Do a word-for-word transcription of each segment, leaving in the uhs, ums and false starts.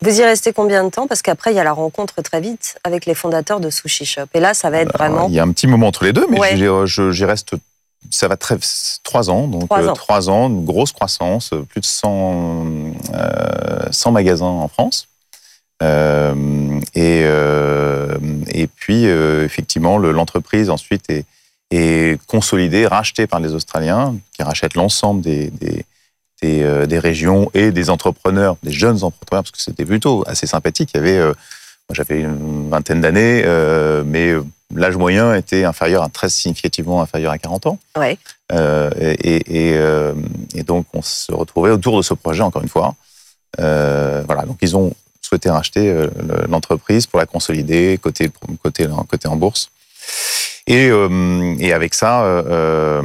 Vous y restez combien de temps? Parce qu'après, il y a la rencontre très vite avec les fondateurs de Sushi Shop. Et là, ça va être Alors, vraiment... Il y a un petit moment entre les deux, mais Ouais. j'y, je, j'y reste, ça va très... Trois ans, donc Trois ans. Euh, trois ans, une grosse croissance, plus de cent, euh, cent magasins en France. Euh, et, euh, et puis, euh, effectivement, le, l'entreprise ensuite est, est consolidée, rachetée par les Australiens, qui rachètent l'ensemble des... des Des, euh, des régions et des entrepreneurs, des jeunes entrepreneurs, parce que c'était plutôt assez sympathique. Il y avait, euh, moi j'avais une vingtaine d'années, euh, mais l'âge moyen était inférieur, à, très significativement inférieur à quarante ans. Ouais. Euh, et, et, euh, et donc on se retrouvait autour de ce projet, encore une fois. Euh, voilà, donc ils ont souhaité racheter euh, l'entreprise pour la consolider, côté, côté, côté en bourse. Et, euh, et avec ça, euh,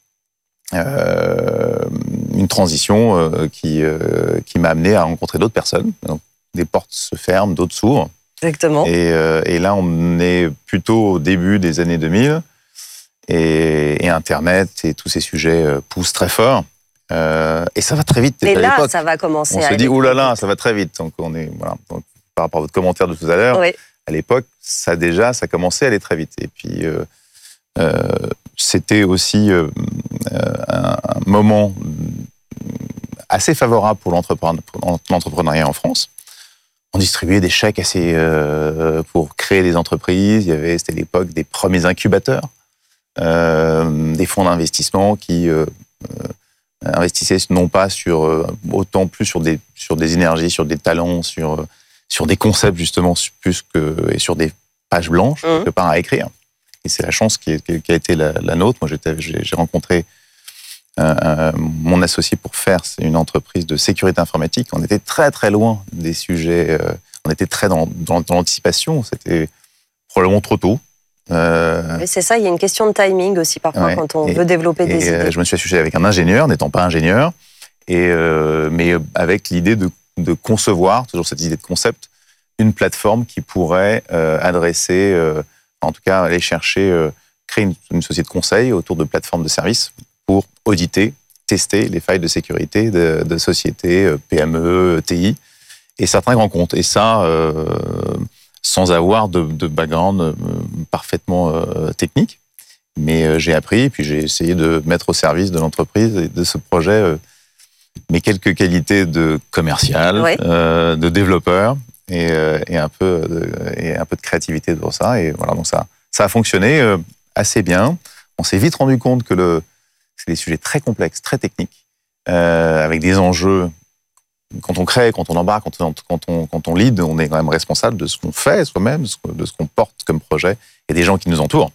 euh, une transition euh, qui, euh, qui m'a amené à rencontrer d'autres personnes. Donc, des portes se ferment, d'autres s'ouvrent. Exactement. Et, euh, et là, on est plutôt au début des années deux mille. Et, et Internet et tous ces sujets euh, poussent très fort. Euh, et ça va très vite. Et à là, l'époque, ça va commencer on à se dit, aller oh là très là, vite. ça va très vite. Donc, on est, voilà. Donc, par rapport à votre commentaire de tout à l'heure, Oui. à l'époque, ça déjà, ça commençait à aller très vite. Et puis, euh, euh, c'était aussi euh, un, un moment assez favorable pour l'entrepreneuriat en France. On distribuait des chèques assez euh, pour créer des entreprises. Il y avait, c'était l'époque des premiers incubateurs, euh, des fonds d'investissement qui euh, euh, investissaient non pas sur euh, autant plus sur des sur des énergies, sur des talents, sur sur des concepts justement plus que et sur des pages blanches Mmh. quelque part à écrire. Et c'est la chance qui, est, qui a été la, la nôtre. Moi, j'étais, j'ai, j'ai rencontré euh, euh, mon associé pour faire c'est une entreprise de sécurité informatique. On était très très loin des sujets. Euh, on était très dans, dans, dans l'anticipation. C'était probablement trop tôt. Euh, Mais c'est ça, il y a une question de timing aussi parfois ouais, quand on et, veut développer et, des euh, idées. Je me suis associé avec un ingénieur, n'étant pas ingénieur, et, euh, mais avec l'idée de, de concevoir, toujours cette idée de concept, une plateforme qui pourrait euh, adresser, euh, en tout cas aller chercher, euh, créer une, une société de conseil autour de plateformes de services pour auditer, tester les failles de sécurité de, de sociétés euh, P M E, T I et certains grands comptes. Et ça, euh, sans avoir de, de background euh, parfaitement euh, technique. Mais euh, j'ai appris, puis j'ai essayé de mettre au service de l'entreprise et de ce projet euh, mes quelques qualités de commercial, Ouais. euh, de développeur et, euh, et, un peu de, et un peu de créativité pour ça. Et voilà, donc ça, ça a fonctionné euh, assez bien. On s'est vite rendu compte que le, c'est des sujets très complexes, très techniques, euh, avec des enjeux. Quand on crée, quand on embarque, quand on, quand, on, quand on lead, on est quand même responsable de ce qu'on fait soi-même, de ce qu'on porte comme projet et des gens qui nous entourent.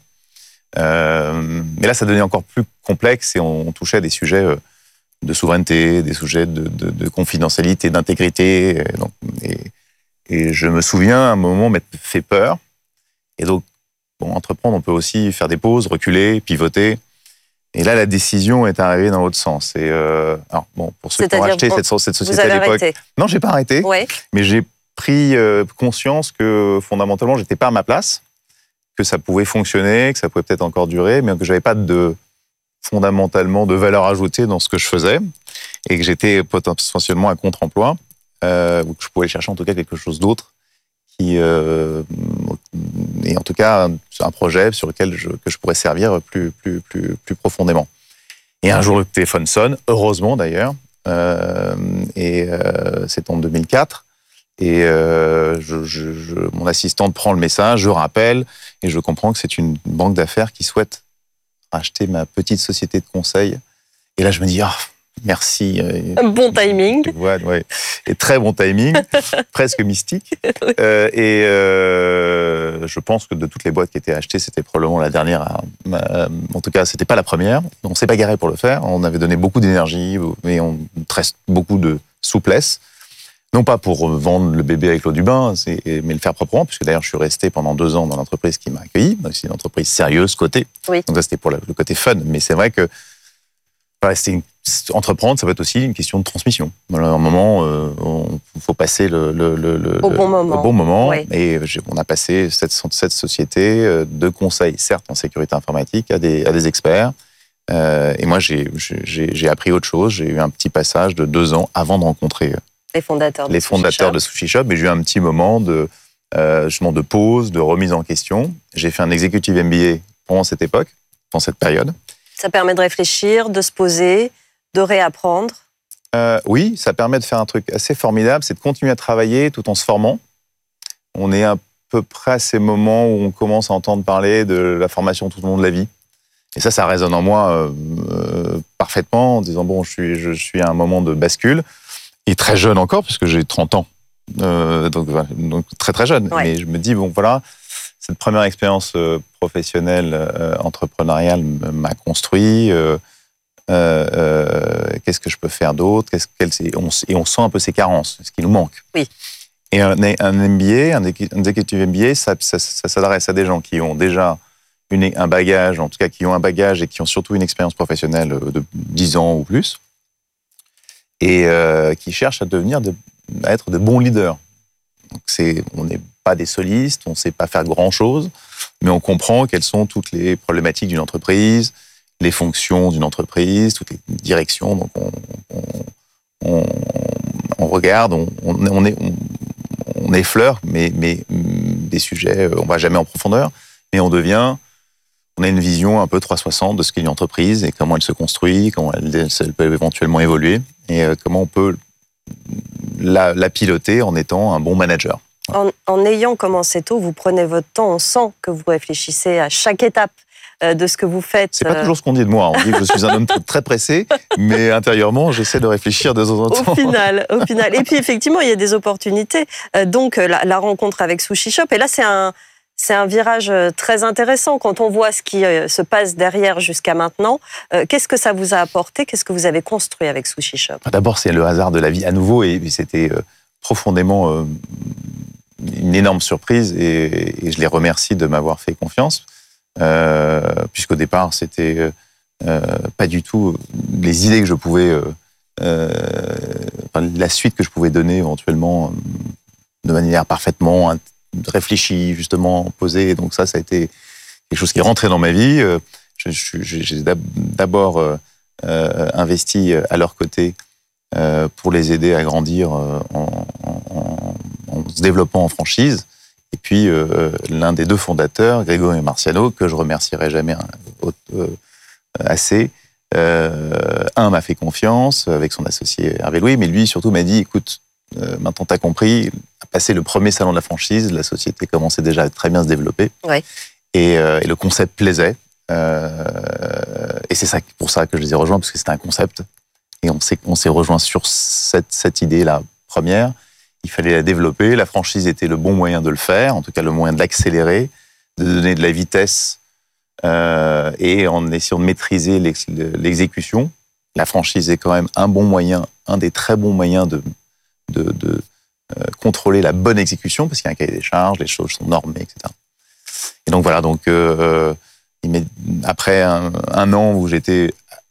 Euh, mais là, ça devenait encore plus complexe et on, on touchait à des sujets euh, de souveraineté, des sujets de, de, de confidentialité, d'intégrité. Et, donc, et, et je me souviens, à un moment, m'être fait peur. Et donc, bon, entreprendre, on peut aussi faire des pauses, reculer, pivoter. Et là, la décision est arrivée dans l'autre sens. Et euh, alors, bon, pour ceux qui ont acheté cette, cette société vous avez à l'époque, arrêté. non, j'ai pas arrêté. Ouais. Mais j'ai pris euh, conscience que fondamentalement, j'étais pas à ma place, que ça pouvait fonctionner, que ça pouvait peut-être encore durer, mais que j'avais pas de fondamentalement de valeur ajoutée dans ce que je faisais et que j'étais potentiellement à contre-emploi, euh, ou que je pouvais chercher en tout cas quelque chose d'autre qui euh, et en tout cas un projet sur lequel je, que je pourrais servir plus plus plus plus profondément. Et un jour le téléphone sonne, heureusement d'ailleurs, euh, et euh, c'est en deux mille quatre. Et euh, je, je, je, mon assistante prend le message, je rappelle, et je comprends que c'est une banque d'affaires qui souhaite racheter ma petite société de conseil. Et là, je me dis, ah, merci. Bon timing. Ouais, ouais. Et très bon timing, presque mystique. Euh, et euh, je pense que de toutes les boîtes qui étaient achetées, c'était probablement la dernière. À, à, en tout cas, c'était pas la première. On s'est pas garé pour le faire. On avait donné beaucoup d'énergie, mais on reste beaucoup de souplesse. Non pas pour vendre le bébé avec l'eau du bain, mais le faire proprement, puisque d'ailleurs je suis resté pendant deux ans dans l'entreprise qui m'a accueilli. C'est une entreprise sérieuse, cotée. Oui. Donc ça c'était pour le côté fun. Mais c'est vrai que voilà, une, entreprendre, ça peut être aussi une question de transmission. Voilà, à un moment, euh, il faut passer le, le, le, au, bon moment. au bon moment. Oui. Et on a passé cette, cette société de conseil, certes en sécurité informatique, à des, à des experts. Euh, et moi, j'ai, j'ai, j'ai appris autre chose. J'ai eu un petit passage de deux ans avant de rencontrer Les fondateurs de les Sushi fondateurs Shop. de Sushi Shop, et j'ai eu un petit moment de, euh, justement de pause, de remise en question. J'ai fait un executive M B A pendant cette époque, pendant cette période. Ça permet de réfléchir, de se poser, de réapprendre. Euh, oui, ça permet de faire un truc assez formidable, c'est de continuer à travailler tout en se formant. On est à peu près à ces moments où on commence à entendre parler de la formation tout au long de la vie. Et ça, ça résonne en moi euh, euh, parfaitement, en disant, bon, je suis, je suis à un moment de bascule, et très jeune encore, puisque j'ai trente ans, euh, donc, donc très très jeune. Ouais. Mais je me dis, bon, voilà, cette première expérience euh, professionnelle, euh, entrepreneuriale m'a construit. Euh, euh, euh, qu'est-ce que je peux faire d'autre? Qu'est-ce, quel, et, on, et on sent un peu ses carences, ce qui nous manque. Oui. Et un, un M B A, un executive M B A, ça, ça, ça s'adresse à des gens qui ont déjà une, un bagage, en tout cas qui ont un bagage et qui ont surtout une expérience professionnelle de dix ans ou plus, et euh, qui cherchent à devenir, de, à être de bons leaders. Donc c'est, on n'est pas des solistes, on ne sait pas faire grand-chose, mais on comprend quelles sont toutes les problématiques d'une entreprise, les fonctions d'une entreprise, toutes les directions. Donc on, on, on, on regarde, on, on, est, on, on effleure, mais, mais des sujets, on ne va jamais en profondeur, mais on devient... On a une vision un peu trois cent soixante de ce qu'est une entreprise et comment elle se construit, comment elle, elle peut éventuellement évoluer et euh, comment on peut la, la piloter en étant un bon manager. En, en ayant commencé tôt, vous prenez votre temps, on sent que vous réfléchissez à chaque étape euh, de ce que vous faites. C'est pas toujours ce qu'on dit de moi. On dit que je suis un homme très pressé, mais intérieurement, j'essaie de réfléchir de temps en temps. Au final, au final. Et puis effectivement, il y a des opportunités. Euh, donc la, la rencontre avec Sushi Shop, et là c'est un... C'est un virage très intéressant quand on voit ce qui se passe derrière jusqu'à maintenant. Qu'est-ce que ça vous a apporté? Qu'est-ce que vous avez construit avec Sushi Shop? D'abord, c'est le hasard de la vie à nouveau et c'était profondément une énorme surprise et je les remercie de m'avoir fait confiance euh, puisqu'au départ, c'était euh, pas du tout les idées que je pouvais, euh, enfin, la suite que je pouvais donner éventuellement de manière parfaitement réfléchi, justement, posé. Donc ça, ça a été quelque chose qui est rentré dans ma vie. Je, je, j'ai d'abord euh, investi à leur côté euh, pour les aider à grandir en, en, en se développant en franchise. Et puis, euh, l'un des deux fondateurs, Grégory Marciano, que je remercierai jamais euh, assez, euh, un m'a fait confiance avec son associé Hervé Louis, mais lui, surtout, m'a dit, écoute, Euh, maintenant, tu as compris, à passer le premier salon de la franchise, la société commençait déjà à très bien se développer. Ouais. Et, euh, et le concept plaisait. Euh, et c'est ça, pour ça que je les ai rejoints, parce que c'était un concept. Et on s'est, on s'est rejoints sur cette, cette idée-là première. Il fallait la développer. La franchise était le bon moyen de le faire, en tout cas le moyen de l'accélérer, de donner de la vitesse euh, et en essayant de maîtriser l'ex, l'exécution. La franchise est quand même un bon moyen, un des très bons moyens de de, de euh, contrôler la bonne exécution, parce qu'il y a un cahier des charges, les choses sont normées, et cetera. Et donc voilà, donc, euh, après un, un an où j'étais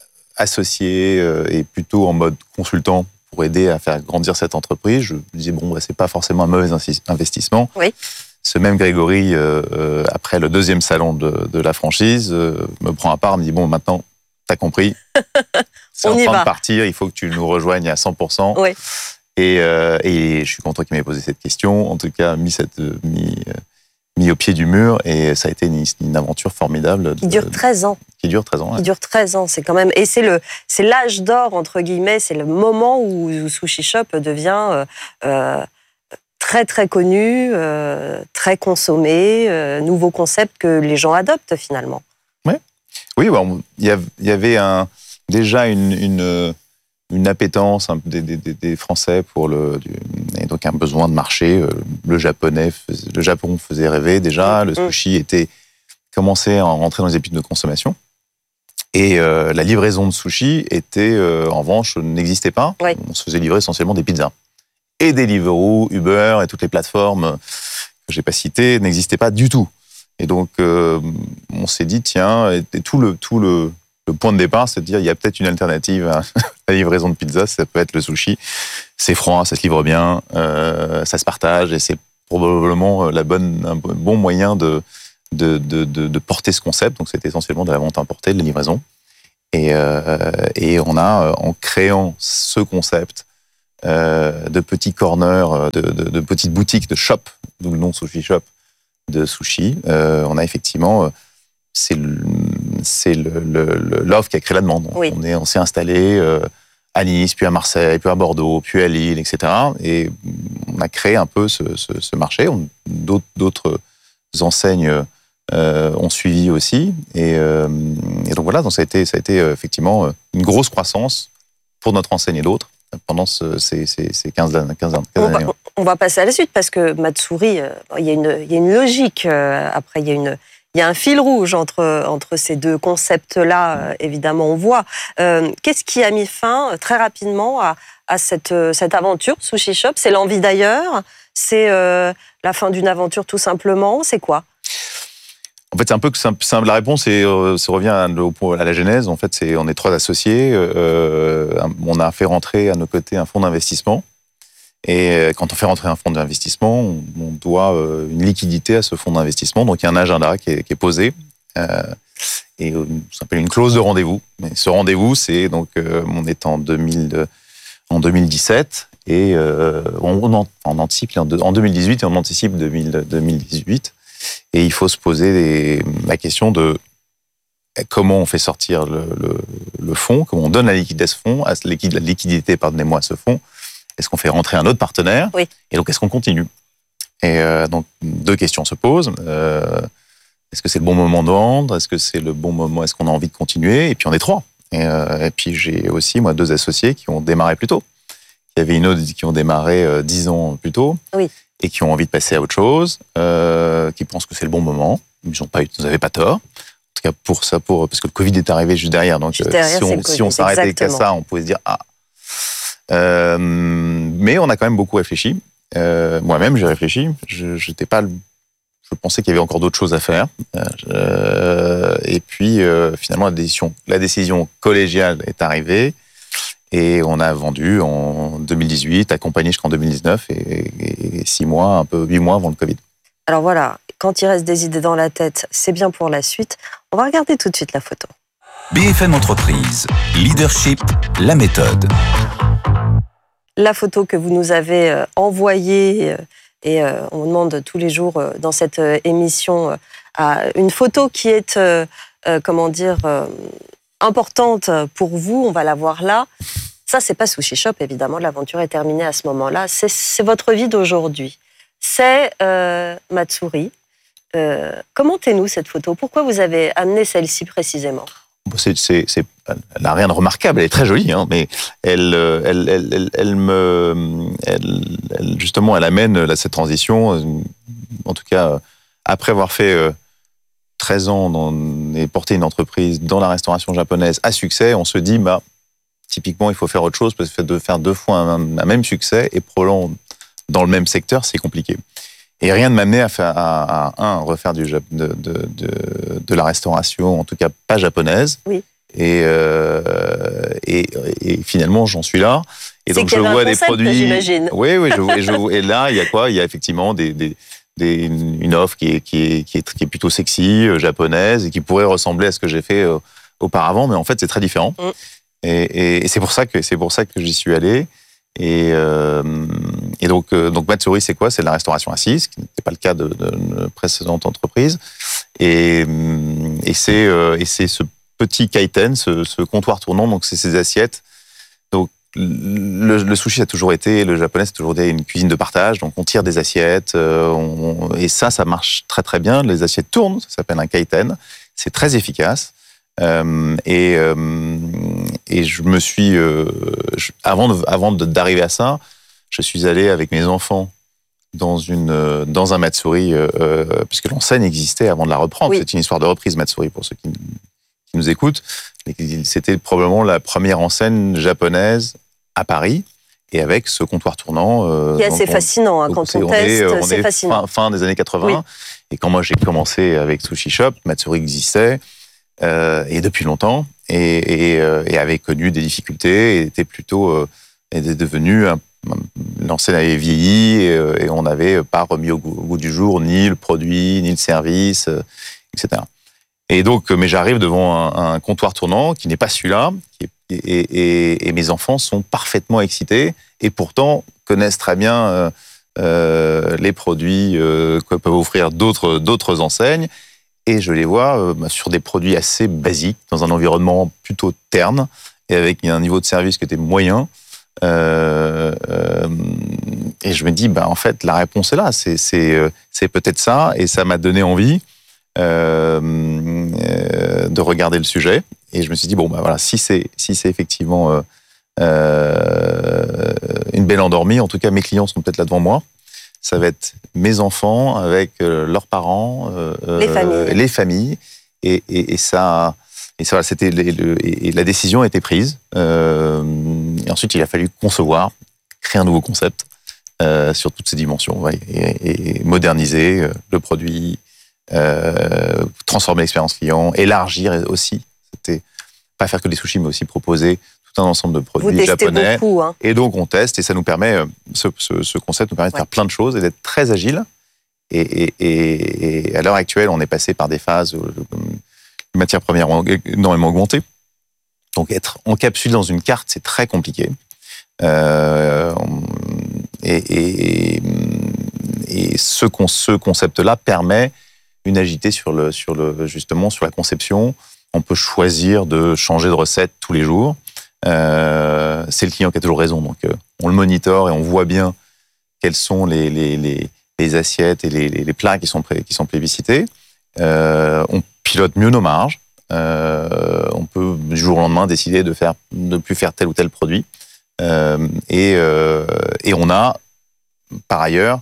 associé euh, et plutôt en mode consultant pour aider à faire grandir cette entreprise, je me disais, bon, bah, c'est pas forcément un mauvais investissement. Oui. Ce même Grégory, euh, après le deuxième salon de, de la franchise, euh, me prend à part, me dit, bon, maintenant, t'as compris, c'est en train de partir, il faut que tu nous rejoignes à cent pour cent. Oui. Et, euh, et je suis content qu'il m'ait posé cette question, en tout cas mis, cette, mis, mis au pied du mur, et ça a été une, une aventure formidable. Qui dure treize ans. Qui dure treize ans, ouais. Qui dure treize ans, c'est quand même... Et c'est, le, c'est l'âge d'or, entre guillemets, c'est le moment où, où Sushi Shop devient euh, euh, très très connu, euh, très consommé, euh, nouveau concept que les gens adoptent finalement. Ouais. Oui, bon, il y avait un, déjà une... une une appétence des, des, des Français pour le, du, et donc un besoin de marché. Le japonais, le Japon faisait rêver déjà. Le sushi était commençait à rentrer dans les habitudes de consommation. Et euh, la livraison de sushi était, euh, en revanche, n'existait pas. Oui. On se faisait livrer essentiellement des pizzas. Et Deliveroo, Uber et toutes les plateformes que j'ai pas citées n'existaient pas du tout. Et donc, euh, on s'est dit, tiens, et, et tout le tout le Le point de départ, c'est de dire il y a peut-être une alternative à la livraison de pizza, ça peut être le sushi. C'est froid, ça se livre bien, euh, ça se partage et c'est probablement la bonne, un bon moyen de, de, de, de, de porter ce concept. Donc c'était essentiellement de la vente importée, de la livraison. Et, euh, et on a, en créant ce concept, euh, de petits corners, de, de, de petites boutiques, de shops, d'où le nom Sushi Shop, de sushi. Euh, on a effectivement, c'est le, c'est le, le, le, l'offre qui a créé la demande. Oui. On, est, on s'est installé euh, à Nice, puis à Marseille, puis à Bordeaux, puis à Lille, et cetera. Et on a créé un peu ce, ce, ce marché. On, d'autres, d'autres enseignes euh, ont suivi aussi. Et, euh, et donc voilà, donc ça a été, ça a été effectivement une grosse croissance pour notre enseigne et d'autres pendant ce, ces, ces, ces quinze années. On va, on va passer à la suite parce que Matsuri, euh, il y a une, il y a une logique. Euh, après, il y a une, il y a un fil rouge entre entre ces deux concepts-là. Euh, évidemment, on voit. Euh, qu'est-ce qui a mis fin euh, très rapidement à, à cette euh, cette aventure Sushi Shop? C'est l'envie d'ailleurs. C'est euh, la fin d'une aventure tout simplement. C'est quoi? En fait, c'est un peu simple. simple. La réponse, c'est, euh, ça revient à, à la genèse. En fait, c'est, on est trois associés. Euh, on a fait rentrer à nos côtés un fonds d'investissement. Et quand on fait rentrer un fonds d'investissement, on, on doit euh, une liquidité à ce fonds d'investissement. Donc, il y a un agenda qui est, qui est posé. Euh, et euh, ça s'appelle une clause de rendez-vous. Mais ce rendez-vous, c'est donc, euh, on est en, deux mille, en deux mille dix-sept. Et euh, on, on, on anticipe en deux mille dix-huit et on anticipe deux mille, deux mille dix-huit. Et il faut se poser des, la question de comment on fait sortir le, le, le fonds, comment on donne la liquidité à ce fonds, à la liquidité, pardonnez-moi, à ce fonds. Est-ce qu'on fait rentrer un autre partenaire? Oui. Et donc, est-ce qu'on continue? Et euh, donc, deux questions se posent. Euh, est-ce que c'est le bon moment de vendre? Est-ce que c'est le bon moment? Est-ce qu'on a envie de continuer? Et puis, on est trois. Et, euh, et puis, j'ai aussi, moi, deux associés qui ont démarré plus tôt. Il y avait une autre qui ont démarré euh, dix ans plus tôt. Oui. Et qui ont envie de passer à autre chose, euh, qui pensent que c'est le bon moment. Ils n'ont pas eu, vous n'avez pas tort. En tout cas, pour ça, pour, parce que le Covid est arrivé juste derrière. Donc, juste derrière, si, on, si on s'arrêtait qu'à ça, on pouvait se dire ah. Euh, mais on a quand même beaucoup réfléchi. Euh, moi-même, j'ai réfléchi. Je, j'étais pas, je pensais qu'il y avait encore d'autres choses à faire. Euh, et puis, euh, finalement, la décision, la décision collégiale est arrivée. Et on a vendu en deux mille dix-huit, accompagné jusqu'en deux mille dix-neuf, et, et six mois, un peu huit mois avant le Covid. Alors voilà, quand il reste des idées dans la tête, c'est bien pour la suite. On va regarder tout de suite la photo. B F M Entreprise, leadership, la méthode. La photo que vous nous avez envoyée, et on demande tous les jours dans cette émission une photo qui est, comment dire, importante pour vous. On va la voir là. Ça, c'est pas Sushi Shop, évidemment. L'aventure est terminée à ce moment-là. C'est, c'est votre vie d'aujourd'hui. C'est euh, Matsuri. Euh, commentez-nous cette photo. Pourquoi vous avez amené celle-ci précisément? c'est, c'est, c'est, Elle n'a rien de remarquable. Elle est très jolie, hein, mais elle, elle, elle, elle, elle me, elle, elle, justement, elle amène là, cette transition. En tout cas, après avoir fait treize ans dans, et porté une entreprise dans la restauration japonaise à succès, on se dit, bah, typiquement, il faut faire autre chose parce que de faire deux fois un, un même succès et probablement dans le même secteur, c'est compliqué. Et rien ne m'amenait à, faire, à, à un, refaire du, de, de, de, de la restauration, en tout cas pas japonaise. Oui. Et, euh, et, et finalement, j'en suis là. Et c'est donc, je vois un des concept, produits. J'imagine. Oui, oui. Je, et, je, et là, il y a quoi? Il y a effectivement des, des, des, une offre qui est, qui, est, qui, est, qui est plutôt sexy, euh, japonaise, et qui pourrait ressembler à ce que j'ai fait euh, auparavant, mais en fait, c'est très différent. Mm. Et, et, et c'est pour ça que c'est pour ça que j'y suis allé. Et, euh, et donc, euh, donc Matsuri, c'est quoi? C'est de la restauration assise, ce qui n'était pas le cas de, de, de précédente entreprise. Et, et c'est euh, et c'est ce petit kaiten, ce, ce comptoir tournant. Donc, c'est ces assiettes. Donc, le, le sushi a toujours été, le japonais, c'est toujours été une cuisine de partage. Donc, on tire des assiettes, euh, on, et ça, ça marche très très bien. Les assiettes tournent. Ça s'appelle un kaiten. C'est très efficace. Euh, et, euh, et je me suis, euh, je, avant, de, avant de, d'arriver à ça, je suis allé avec mes enfants dans, une, dans un Matsuri, euh, puisque l'enseigne existait avant de la reprendre. Oui. C'est une histoire de reprise Matsuri pour ceux qui, qui nous écoutent. C'était probablement la première enseigne japonaise à Paris. Et avec ce comptoir tournant... Euh, qui est assez on, fascinant, hein, quand on, on teste, est, on c'est est fascinant. Fin, fin des années quatre-vingts. Oui. Et quand moi j'ai commencé avec Sushi Shop, Matsuri existait. Euh, et depuis longtemps, et, et, et avait connu des difficultés, et était plutôt euh, était devenu un, l'enseigne avait vieilli, et, et on n'avait pas remis au goût, au goût du jour ni le produit, ni le service, euh, et cetera. Et donc, mais j'arrive devant un, un comptoir tournant qui n'est pas celui-là, qui est, et, et, et mes enfants sont parfaitement excités et pourtant connaissent très bien euh, euh, les produits euh, que peuvent offrir d'autres, d'autres enseignes. Et je les vois euh, sur des produits assez basiques, dans un environnement plutôt terne, et avec un niveau de service qui était moyen. Euh, euh, et je me dis, bah, en fait, la réponse est là. C'est, c'est, c'est peut-être ça, et ça m'a donné envie euh, euh, de regarder le sujet. Et je me suis dit, bon, bah, voilà, si c'est, si c'est effectivement euh, euh, une belle endormie, en tout cas, mes clients sont peut-être là devant moi. Ça va être mes enfants avec euh, leurs parents, euh, les familles, les familles, et, et, et ça, et ça, c'était les, le, et la décision a été prise. Euh, et ensuite, il a fallu concevoir, créer un nouveau concept euh, sur toutes ces dimensions, ouais, et, et moderniser euh, le produit, euh, transformer l'expérience client, élargir aussi. C'était pas faire que des sushis, mais aussi proposer un ensemble de produits Vous japonais. Beaucoup, hein. Et donc, on teste et ça nous permet, ce, ce, ce concept nous permet de ouais. faire plein de choses et d'être très agile. Et, et, et, et à l'heure actuelle, on est passé par des phases où les matières premières ont énormément augmenté. Donc, être en capsule dans une carte, c'est très compliqué. Euh, et, et, et ce, ce concept-là permet une agilité sur le, sur le, justement, sur la conception. On peut choisir de changer de recette tous les jours. Euh, c'est le client qui a toujours raison, donc euh, on le monitore et on voit bien quelles sont les, les, les, les assiettes et les, les plats qui sont, pré, qui sont plébiscités. Euh, on pilote mieux nos marges. Euh, on peut du jour au lendemain décider de faire, de plus faire tel ou tel produit. Euh, et, euh, et on a par ailleurs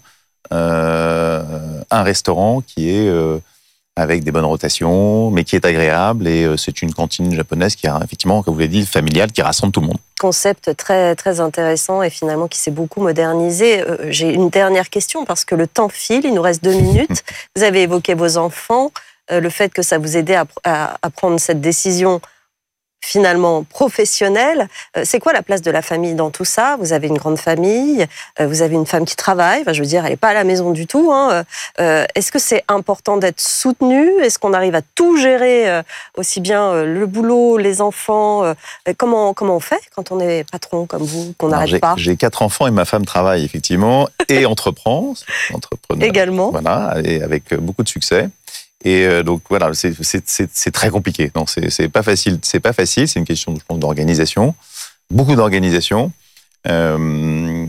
euh, un restaurant qui est euh, avec des bonnes rotations, mais qui est agréable. Et c'est une cantine japonaise qui a effectivement, comme vous l'avez dit, familiale, qui rassemble tout le monde. Concept très, très intéressant et finalement qui s'est beaucoup modernisé. Euh, j'ai une dernière question parce que le temps file, il nous reste deux minutes. Vous avez évoqué vos enfants, euh, le fait que ça vous aidait à, à, à prendre cette décision finalement professionnelle. Euh, c'est quoi la place de la famille dans tout ça ? Vous avez une grande famille, euh, vous avez une femme qui travaille, enfin, je veux dire, elle n'est pas à la maison du tout. Hein. Euh, est-ce que c'est important d'être soutenu ? Est-ce qu'on arrive à tout gérer, euh, aussi bien euh, le boulot, les enfants euh, comment, comment on fait quand on est patron comme vous, qu'on n'arrête pas ? J'ai quatre enfants et ma femme travaille effectivement et entreprend, entrepreneur. Également. Voilà, et avec beaucoup de succès. Et donc voilà, c'est, c'est, c'est, c'est très compliqué. Non, c'est, c'est pas facile. C'est pas facile. C'est une question, je pense, d'organisation, beaucoup d'organisation. Euh,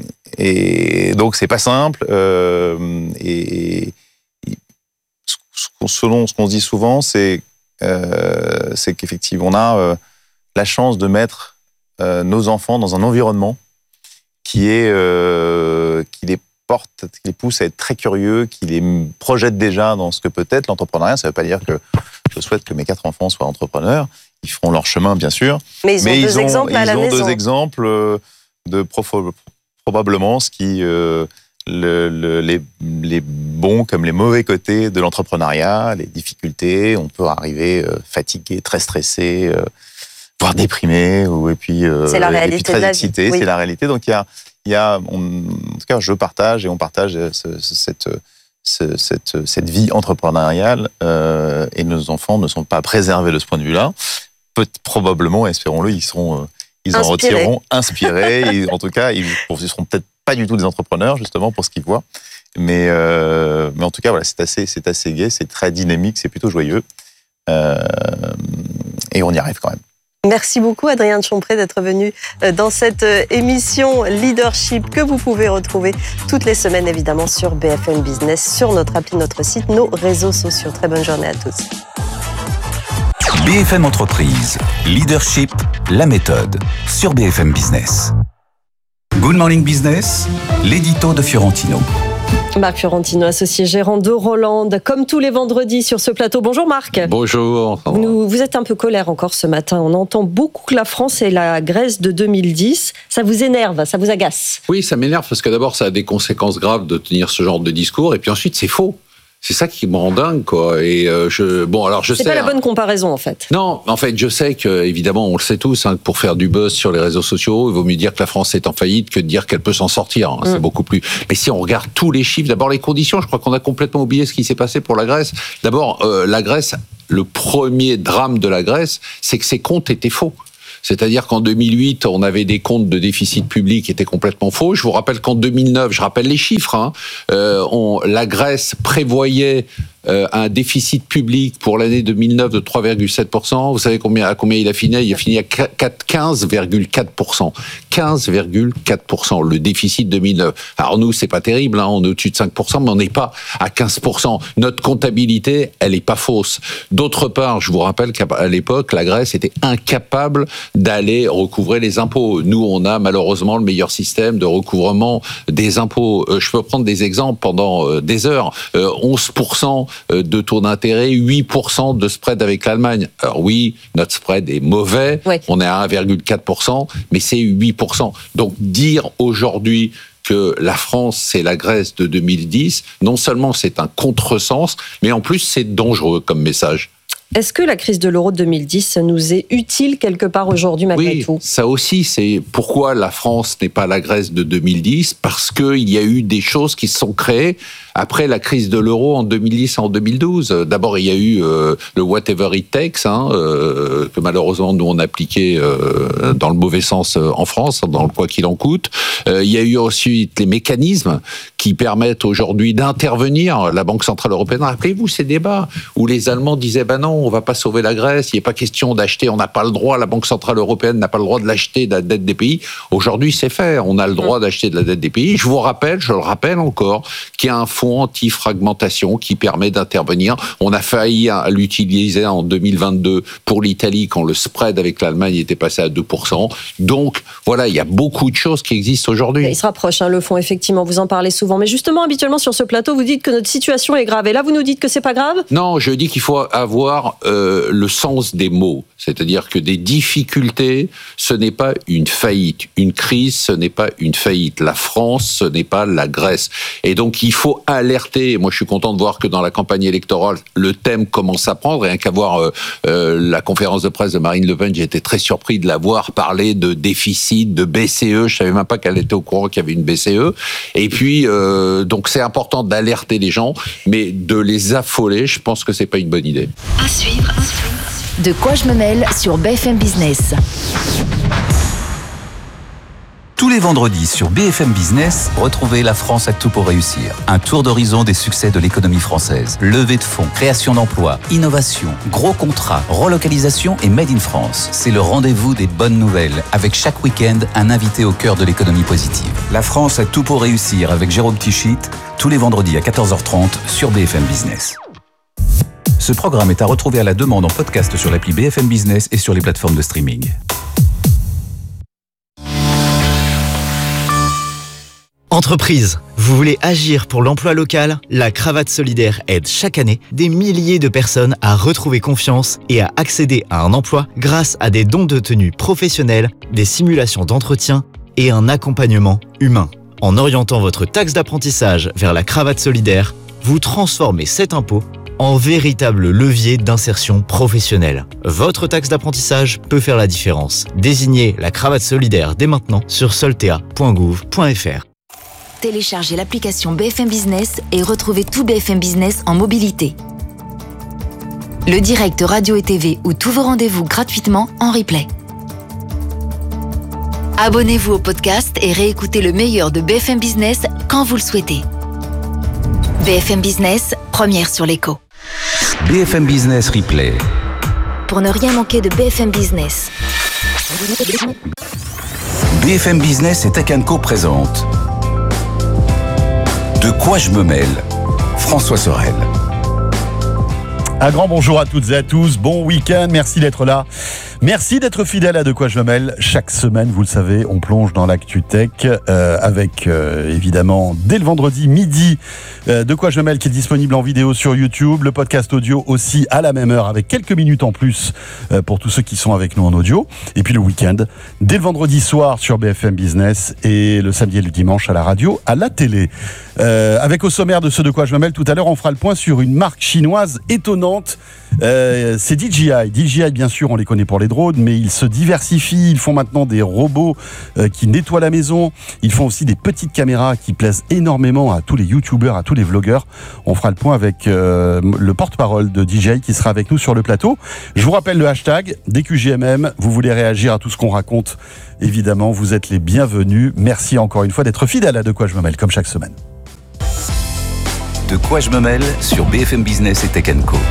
et donc c'est pas simple. Euh, et, et selon ce qu'on se dit souvent, c'est, euh, c'est qu'effectivement on a euh, la chance de mettre euh, nos enfants dans un environnement qui est euh, qui les porte, qui les pousse à être très curieux, qui les projette déjà dans ce que peut être l'entrepreneuriat. Ça ne veut pas dire que je souhaite que mes quatre enfants soient entrepreneurs. Ils feront leur chemin, bien sûr. Mais ils ont Mais deux ils ont, exemples à ils la ont maison. deux exemples de profo, probablement ce qui euh, le, le, les, les bons comme les mauvais côtés de l'entrepreneuriat, les difficultés. On peut arriver euh, fatigué, très stressé, euh, voire déprimé, ou et puis, euh, c'est la réalité et puis très de la excité. vie. Oui. C'est la réalité. Donc il y a Il y a, on, en tout cas, je partage et on partage ce, ce, cette, ce, cette, cette vie entrepreneuriale euh, et nos enfants ne sont pas préservés de ce point de vue-là. Peut, probablement, espérons-le, ils seront, ils en Inspirés. retireront inspirés. Et, en tout cas, ils ne seront peut-être pas du tout des entrepreneurs, justement, pour ce qu'ils voient. Mais, euh, mais en tout cas, voilà, c'est assez, c'est assez gai, c'est très dynamique, c'est plutôt joyeux. Euh, et on y arrive quand même. Merci beaucoup Adrien de Chompré d'être venu dans cette émission Leadership que vous pouvez retrouver toutes les semaines évidemment sur B F M Business, sur notre appli, notre site, nos réseaux sociaux. Très bonne journée à tous. B F M Entreprise, Leadership, la méthode, sur B F M Business. Good Morning Business, l'édito de Fiorentino. Marc Fiorentino, associé gérant de Roland, comme tous les vendredis sur ce plateau. Bonjour Marc. Bonjour. Vous, vous êtes un peu colère encore ce matin. On entend beaucoup que la France est la Grèce de deux mille dix. Ça vous énerve, ça vous agace? Oui, ça m'énerve parce que d'abord, ça a des conséquences graves de tenir ce genre de discours. Et puis ensuite, c'est faux. C'est ça qui me rend dingue, quoi. Et euh, je, bon, alors je c'est sais. C'est pas la bonne comparaison, en fait. Non, en fait, je sais que, évidemment, on le sait tous, hein, pour faire du buzz sur les réseaux sociaux, il vaut mieux dire que la France est en faillite que de dire qu'elle peut s'en sortir. Hein, mmh. C'est beaucoup plus. Mais si on regarde tous les chiffres, d'abord les conditions, je crois qu'on a complètement oublié ce qui s'est passé pour la Grèce. D'abord, euh, la Grèce, le premier drame de la Grèce, c'est que ses comptes étaient faux. C'est-à-dire qu'en deux mille huit, on avait des comptes de déficit public qui étaient complètement faux. Je vous rappelle qu'en deux mille neuf, je rappelle les chiffres, hein, euh, on, la Grèce prévoyait Euh, un déficit public pour l'année deux mille neuf de trois virgule sept pour cent. Vous savez combien, à combien il a fini? Il a fini à quinze virgule quatre pour cent. quinze virgule quatre pour cent, le déficit deux mille neuf. Alors nous, c'est pas terrible, hein, on est au-dessus de cinq pour cent, mais on n'est pas à quinze pour cent. Notre comptabilité, elle est pas fausse. D'autre part, je vous rappelle qu'à l'époque, la Grèce était incapable d'aller recouvrer les impôts. Nous, on a malheureusement le meilleur système de recouvrement des impôts. Euh, je peux prendre des exemples pendant euh, des heures. Euh, onze pour cent de taux d'intérêt, huit pour cent de spread avec l'Allemagne. Alors oui, notre spread est mauvais, oui. On est à un virgule quatre pour cent, mais c'est huit pour cent. Donc dire aujourd'hui que la France, c'est la Grèce de deux mille dix, non seulement c'est un contresens, mais en plus c'est dangereux comme message. Est-ce que la crise de l'euro de deux mille dix nous est utile quelque part aujourd'hui malgré oui, tout? Ça aussi, c'est pourquoi la France n'est pas la Grèce de deux mille dix, parce qu'il y a eu des choses qui se sont créées après la crise de l'euro en deux mille dix et en deux mille douze. D'abord, il y a eu euh, le whatever it takes, hein, euh, que malheureusement nous on appliquait euh, dans le mauvais sens euh, en France, dans le quoi qu'il en coûte. Euh, il y a eu ensuite les mécanismes qui permettent aujourd'hui d'intervenir. La Banque Centrale Européenne, rappelez-vous ces débats où les Allemands disaient ben non, on va pas sauver la Grèce, il n'est pas question d'acheter, on n'a pas le droit, la Banque Centrale Européenne n'a pas le droit de l'acheter, de la dette des pays. Aujourd'hui, c'est fait, on a le droit d'acheter de la dette des pays. Je vous rappelle, je le rappelle encore, qu'il y a un fonds anti-fragmentation qui permet d'intervenir. On a failli l'utiliser en deux mille vingt-deux pour l'Italie quand le spread avec l'Allemagne était passé à deux pour cent. Donc, voilà, il y a beaucoup de choses qui existent aujourd'hui. Il se rapproche, hein, le fonds, effectivement, vous en parlez souvent. Mais justement, habituellement, sur ce plateau, vous dites que notre situation est grave. Et là, vous nous dites que c'est pas grave? Non, je dis qu'il faut avoir euh, le sens des mots. C'est-à-dire que des difficultés, ce n'est pas une faillite. Une crise, ce n'est pas une faillite. La France, ce n'est pas la Grèce. Et donc, il faut alerter. Moi, je suis content de voir que dans la campagne électorale, le thème commence à prendre. Rien qu'à voir euh, euh, la conférence de presse de Marine Le Pen, j'ai été très surpris de la voir parler de déficit, de B C E. Je savais même pas qu'elle était au courant qu'il y avait une B C E. Et puis, euh, donc, c'est important d'alerter les gens, mais de les affoler, je pense que c'est pas une bonne idée. À suivre. À suivre. De quoi je me mêle sur B F M Business. Tous les vendredis sur B F M Business, retrouvez La France a tout pour réussir. Un tour d'horizon des succès de l'économie française. Levée de fonds, création d'emplois, innovation, gros contrats, relocalisation et Made in France. C'est le rendez-vous des bonnes nouvelles, avec chaque week-end un invité au cœur de l'économie positive. La France a tout pour réussir avec Jérôme Tichit, tous les vendredis à quatorze heures trente sur B F M Business. Ce programme est à retrouver à la demande en podcast sur l'appli B F M Business et sur les plateformes de streaming. Entreprise, vous voulez agir pour l'emploi local? La Cravate Solidaire aide chaque année des milliers de personnes à retrouver confiance et à accéder à un emploi grâce à des dons de tenue professionnels, des simulations d'entretien et un accompagnement humain. En orientant votre taxe d'apprentissage vers la Cravate Solidaire, vous transformez cet impôt en véritable levier d'insertion professionnelle. Votre taxe d'apprentissage peut faire la différence. Désignez la Cravate Solidaire dès maintenant sur soltea point gouv point f r. Téléchargez l'application B F M Business et retrouvez tout B F M Business en mobilité. Le direct radio et T V ou tous vos rendez-vous gratuitement en replay. Abonnez-vous au podcast et réécoutez le meilleur de B F M Business quand vous le souhaitez. B F M Business, première sur l'écho. B F M Business Replay. Pour ne rien manquer de B F M Business. B F M Business et Tech and Co présente De quoi je me mêle? François Sorel. Un grand bonjour à toutes et à tous, bon week-end, merci d'être là. Merci d'être fidèle à De quoi je me mêle. Chaque semaine, vous le savez, on plonge dans l'actu tech euh, avec euh, évidemment dès le vendredi midi euh, De quoi je me mêle qui est disponible en vidéo sur YouTube, le podcast audio aussi à la même heure avec quelques minutes en plus euh, pour tous ceux qui sont avec nous en audio. Et puis le week-end, dès le vendredi soir sur B F M Business et le samedi et le dimanche à la radio, à la télé. Euh, avec au sommaire de ce De quoi je me mêle tout à l'heure, on fera le point sur une marque chinoise étonnante. Euh, c'est D J I. D J I, bien sûr, on les connaît pour les drones, mais ils se diversifient. Ils font maintenant des robots euh, qui nettoient la maison. Ils font aussi des petites caméras qui plaisent énormément à tous les youtubeurs, à tous les vlogueurs. On fera le point avec euh, le porte-parole de D J I qui sera avec nous sur le plateau. Je vous rappelle le hashtag D Q J M M. Vous voulez réagir à tout ce qu'on raconte, évidemment, vous êtes les bienvenus. Merci encore une fois d'être fidèle à De quoi je me mêle, comme chaque semaine. De quoi je me mêle sur B F M Business et Tech and Co.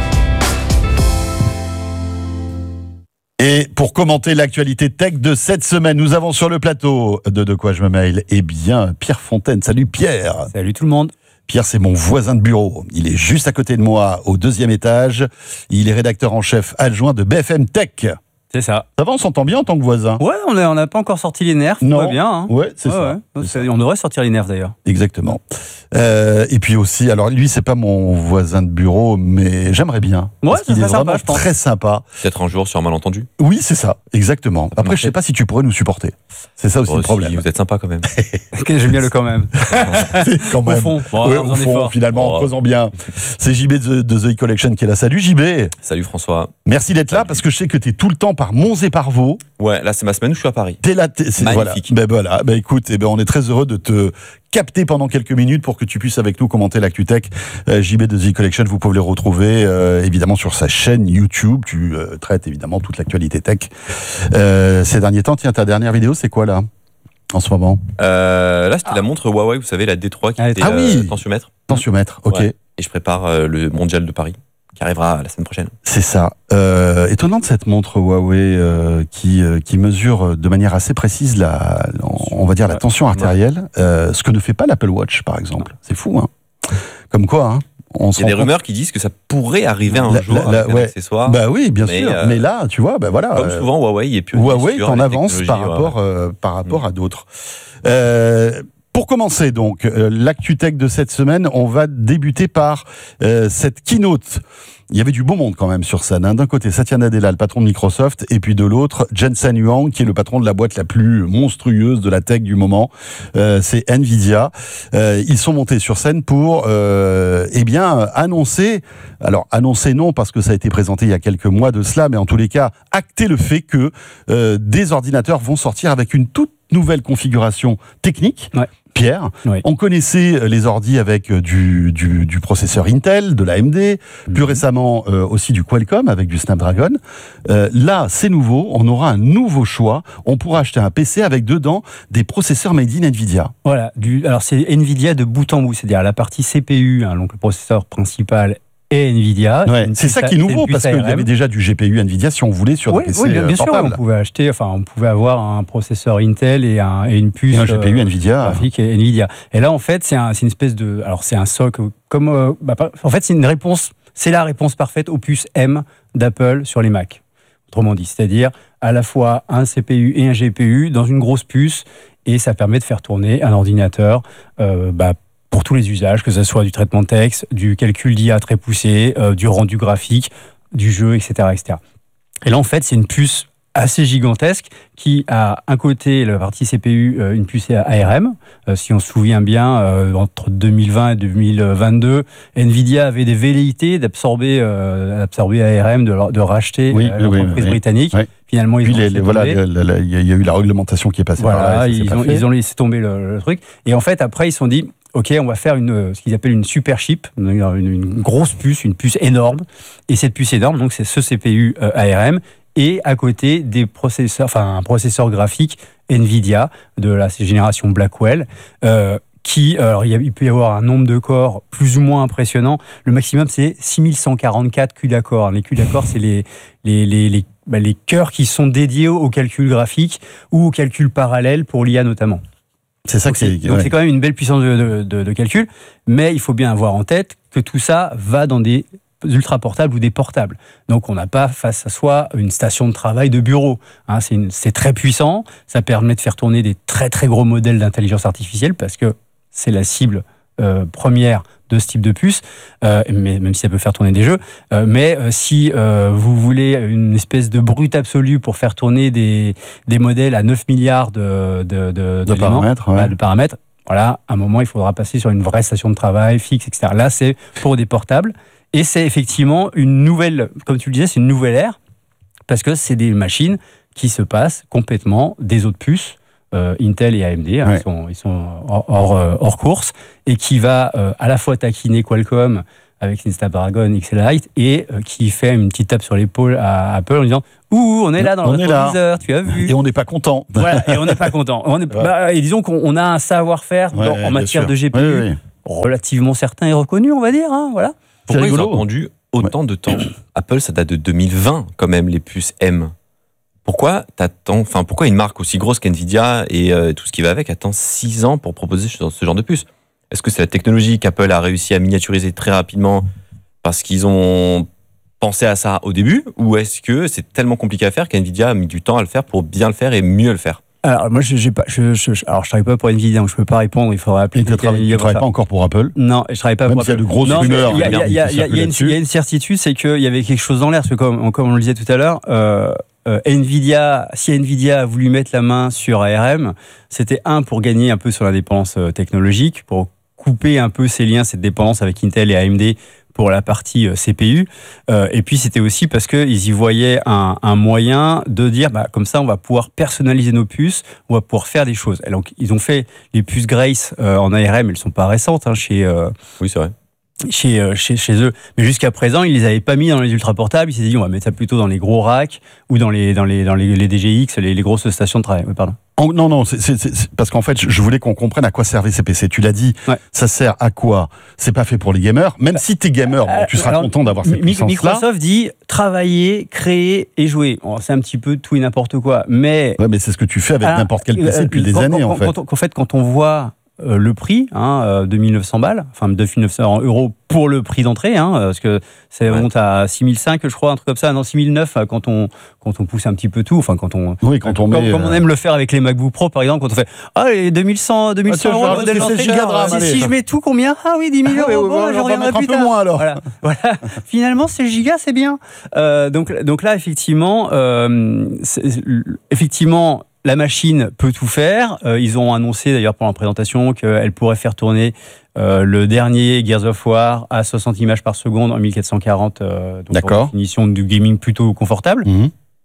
Et pour commenter l'actualité tech de cette semaine, nous avons sur le plateau de De quoi je me mêle, eh bien, Pierre Fontaine. Salut Pierre. Salut tout le monde. Pierre, c'est mon voisin de bureau. Il est juste à côté de moi, au deuxième étage. Il est rédacteur en chef adjoint de B F M Tech. C'est ça. Ça va, on s'entend bien en tant que voisin? Ouais, on n'a on a pas encore sorti les nerfs, non. tout va bien. Hein. Ouais, c'est ouais, ça. Ouais. C'est C'est, ça. on devrait sortir les nerfs d'ailleurs. Exactement. Euh, et puis aussi, alors lui, c'est pas mon voisin de bureau, mais j'aimerais bien. Ouais, parce ça qu'il est serait sympa, vraiment je pense. très sympa. Peut-être un jour sur un malentendu. Oui, c'est ça, exactement. peut Après, je sais marcher. pas si tu pourrais nous supporter. C'est ça aussi Oh, le problème. si, vous êtes sympa quand même. J'aime bien le quand même. Quand même. Au fond, bon, Ouais, en au faisant fond, effort. finalement, en Oh. creusant bien. C'est J B de, de The E-Collection qui est là. Salut J B. Salut François. Merci d'être là parce que je sais que tu es tout le temps par Mons et par Vaux. Ouais, là c'est ma semaine où je suis à Paris. T'es là, t'es, c'est, voilà. Magnifique. Ben voilà. Ben écoute, eh ben on est très heureux de te capter pendant quelques minutes pour que tu puisses avec nous commenter l'actu tech. Euh, J B de The E-Collection, vous pouvez le retrouver euh, évidemment sur sa chaîne YouTube. Tu euh, traites évidemment toute l'actualité tech. Euh, ces derniers temps, tiens, ta dernière vidéo, c'est quoi là en ce moment? Euh, là c'était la montre Huawei, vous savez, la D trois qui Ah, était ah oui. euh, tensiomètre. Tensiomètre, ok. Ouais. Et je prépare euh, le mondial de Paris qui arrivera la semaine prochaine. C'est ça. Euh, étonnante cette montre Huawei euh, qui, euh, qui mesure de manière assez précise la, on va dire la tension artérielle, euh, ce que ne fait pas l'Apple Watch par exemple. C'est fou, hein. Comme quoi, hein. On se Il y a des rend compte- rumeurs qui disent que ça pourrait arriver un La- jour la- la- avec un ouais. accessoire. Bah oui, bien Mais, sûr. euh, Mais là, tu vois, bah voilà. Comme euh, souvent Huawei est plus Huawei est en avance par rapport, euh, par rapport à d'autres. Euh, pour commencer donc, euh, l'actu tech de cette semaine, on va débuter par euh, cette keynote. Il y avait du beau monde quand même sur scène. Hein. D'un côté, Satya Nadella, le patron de Microsoft, et puis de l'autre, Jensen Huang, qui est le patron de la boîte la plus monstrueuse de la tech du moment. Euh, c'est Nvidia. Euh, ils sont montés sur scène pour, euh, eh bien, annoncer. Alors, annoncer non, parce que ça a été présenté il y a quelques mois de cela, mais en tous les cas, acter le fait que euh, des ordinateurs vont sortir avec une toute nouvelle configuration technique. Ouais. Pierre, Oui. on connaissait les ordis avec du, du, du processeur Intel, de l'A M D, plus récemment euh, aussi du Qualcomm avec du Snapdragon. Euh, là, c'est nouveau, on aura un nouveau choix. On pourra acheter un P C avec dedans des processeurs made in Nvidia. Voilà, du, alors c'est Nvidia de bout en bout, c'est-à-dire la partie C P U, hein, donc le processeur principal et Nvidia. Ouais, Une c'est puce ça à- qui est nouveau, une puce parce qu'il y A R M. avait déjà du G P U Nvidia si on voulait sur Oui, des P C oui, bien, bien sûr, portables. on pouvait acheter, enfin, on pouvait avoir un processeur Intel et, un, et une puce Et un G P U euh, Nvidia. graphique et Nvidia. Et là, en fait, c'est, un, c'est une espèce de, alors c'est un socle comme, euh, bah, pas- en fait, c'est une réponse, c'est la réponse parfaite aux puces M d'Apple sur les Mac. Autrement dit, c'est-à-dire à la fois un C P U et un G P U dans une grosse puce, et ça permet de faire tourner un ordinateur, euh, bah, pour tous les usages, que ce soit du traitement de texte, du calcul d'I A très poussé, euh, du rendu graphique, du jeu, et cetera, et cetera. Et là, en fait, c'est une puce assez gigantesque qui a un côté, la partie C P U, euh, une puce A R M. Euh, si on se souvient bien, euh, entre deux mille vingt et deux mille vingt-deux, Nvidia avait des velléités d'absorber, euh, d'absorber A R M, de, de racheter Oui, euh, oui, l'entreprise oui. britannique. Oui. Finalement, ils Puis ont les, laissé les- voilà, tomber. le- le- il y a- il y a eu la réglementation qui est passée par là. Voilà, et ça s'est ils pas ont, fait. ils ont laissé tomber le, le truc. Et en fait, après, ils se sont dit, OK, on va faire une, ce qu'ils appellent une super chip, une, une grosse puce, une puce énorme. Et cette puce énorme, donc c'est ce C P U euh, A R M, et à côté des processeurs, enfin un processeur graphique Nvidia de la génération Blackwell. Euh, qui, alors il, y a, il peut y avoir un nombre de corps plus ou moins impressionnant. Le maximum, c'est six mille cent quarante-quatre Q d'accord. Les Q d'accord, c'est les, les, les, les, bah, les cœurs qui sont dédiés au, au calcul graphique ou au calcul parallèle pour l'I A notamment. C'est ça Donc que c'est. c'est, donc ouais. c'est quand même une belle puissance de, de, de, de calcul, mais il faut bien avoir en tête que tout ça va dans des ultra portables ou des portables. Donc on n'a pas face à soi une station de travail de bureau. Hein, c'est, une, c'est très puissant, ça permet de faire tourner des très très gros modèles d'intelligence artificielle parce que c'est la cible euh, première de ce type de puce, euh, mais, même si ça peut faire tourner des jeux. Euh, mais euh, si euh, vous voulez une espèce de brute absolue pour faire tourner des, des modèles à neuf milliards de, de, de, De paramètres, ouais. bah, de paramètres, voilà, à un moment, il faudra passer sur une vraie station de travail fixe, et cetera. Là, c'est pour des portables. Et c'est effectivement une nouvelle, comme tu le disais, c'est une nouvelle ère. parce que c'est des machines qui se passent complètement des autres puces, euh, Intel et A M D, hein, Ouais. ils sont, ils sont hors, hors, hors course, et qui va euh, à la fois taquiner Qualcomm avec une Snapdragon X Elite et euh, qui fait une petite tape sur l'épaule à Apple en disant « Ouh, on est là dans On le est là. rétroviseur, tu as vu ?» Et on n'est pas content. Voilà, et on n'est pas content. On est, bah, et disons qu'on on a un savoir-faire Ouais, dans- bien en matière sûr. de G P U Oui, oui. relativement certain et reconnu, on va dire. Hein, voilà. C'est Pourquoi ils ont rigolo. attendu autant de temps? Apple, ça date de deux mille vingt quand même, les puces M. Pourquoi t'attends, enfin, pourquoi une marque aussi grosse qu'Nvidia et euh, tout ce qui va avec attend six ans pour proposer ce, ce genre de puce? Est-ce que c'est la technologie qu'Apple a réussi à miniaturiser très rapidement parce qu'ils ont pensé à ça au début, ou est-ce que c'est tellement compliqué à faire qu'Nvidia a mis du temps à le faire pour bien le faire et mieux le faire? Alors, moi, je, j'ai pas, je, je, je- alors, je travaille pas pour Nvidia, donc je peux pas répondre. Il faudrait appeler Et tu quelqu'un travailles, d'Nvidia tu pour travailles ça. pas encore pour Apple. Non, je travaille pas Même pour s'il y a de grosses Non, mais rumeurs il y a- il y a- qui il y a- il y a- circulent il y a une- là-dessus. il y a une certitude, c'est qu'il y avait quelque chose dans l'air. Parce que comme, comme on le disait tout à l'heure, euh, euh, Nvidia, si Nvidia a voulu mettre la main sur A R M, c'était un pour gagner un peu sur l'indépendance euh, technologique, pour couper un peu ces liens, cette dépendance avec Intel et A M D pour la partie euh, C P U. Euh, et puis c'était aussi parce qu'ils y voyaient un, un moyen de dire, bah, comme ça, on va pouvoir personnaliser nos puces, on va pouvoir faire des choses. Et donc, ils ont fait les puces Grace euh, en A R M, elles sont pas récentes hein, chez. Euh, Oui, c'est vrai. Chez, euh, chez, chez eux. Mais jusqu'à présent, ils les avaient pas mis dans les ultra portables. Ils s'étaient dit, on va mettre ça plutôt dans les gros racks ou dans les, dans les, dans les, les D G X, les, les grosses stations de travail. Oui, pardon. En- non, non, c'est, c'est- c'est- parce qu'en fait, je je voulais qu'on comprenne à quoi servaient ces P C. Tu l'as dit, Ouais. ça sert à quoi? C'est pas fait pour les gamers. Même si t'es gamer, bon, tu seras Alors, content d'avoir cette Mi- puissance-là. Microsoft dit travailler, créer et jouer. Bon, c'est un petit peu tout et n'importe quoi. Mais Ouais, mais c'est ce que tu fais avec Ah, n'importe quel P C euh, depuis des quand- années, quand- en fait. Quand, on- qu'en fait, quand on voit euh, le prix, hein, euh, deux mille neuf cents balles, enfin deux mille neuf cents euros pour le prix d'entrée, hein, parce que ça Ouais. monte à six mille cinq, je crois, un truc comme ça, non, six mille neuf quand on, quand on pousse un petit peu tout, enfin quand on... Oui, quand on Comme, met. comme on euh, aime le faire avec les MacBook Pro, par exemple, quand on fait ah les deux mille cent, deux mille cent Ah, tiens, euros je vais le modèle rajouter d'entrée, six gigas de RAM, si, allez. si je mets tout, combien? Ah oui, dix mille Ah, ouais, euros, ouais, bon, ouais, je on va reviendrai mettre un plus peu tard. moins, alors. Voilà, voilà. Finalement, c'est gigas, c'est bien. Euh, donc, donc là, effectivement, euh, c'est- effectivement, la machine peut tout faire. Euh, ils ont annoncé d'ailleurs pendant la présentation qu'elle pourrait faire tourner euh, le dernier Gears of War à soixante images par seconde en mille quatre cent quarante. Euh, donc D'accord. pour une définition du gaming plutôt confortable. mhm.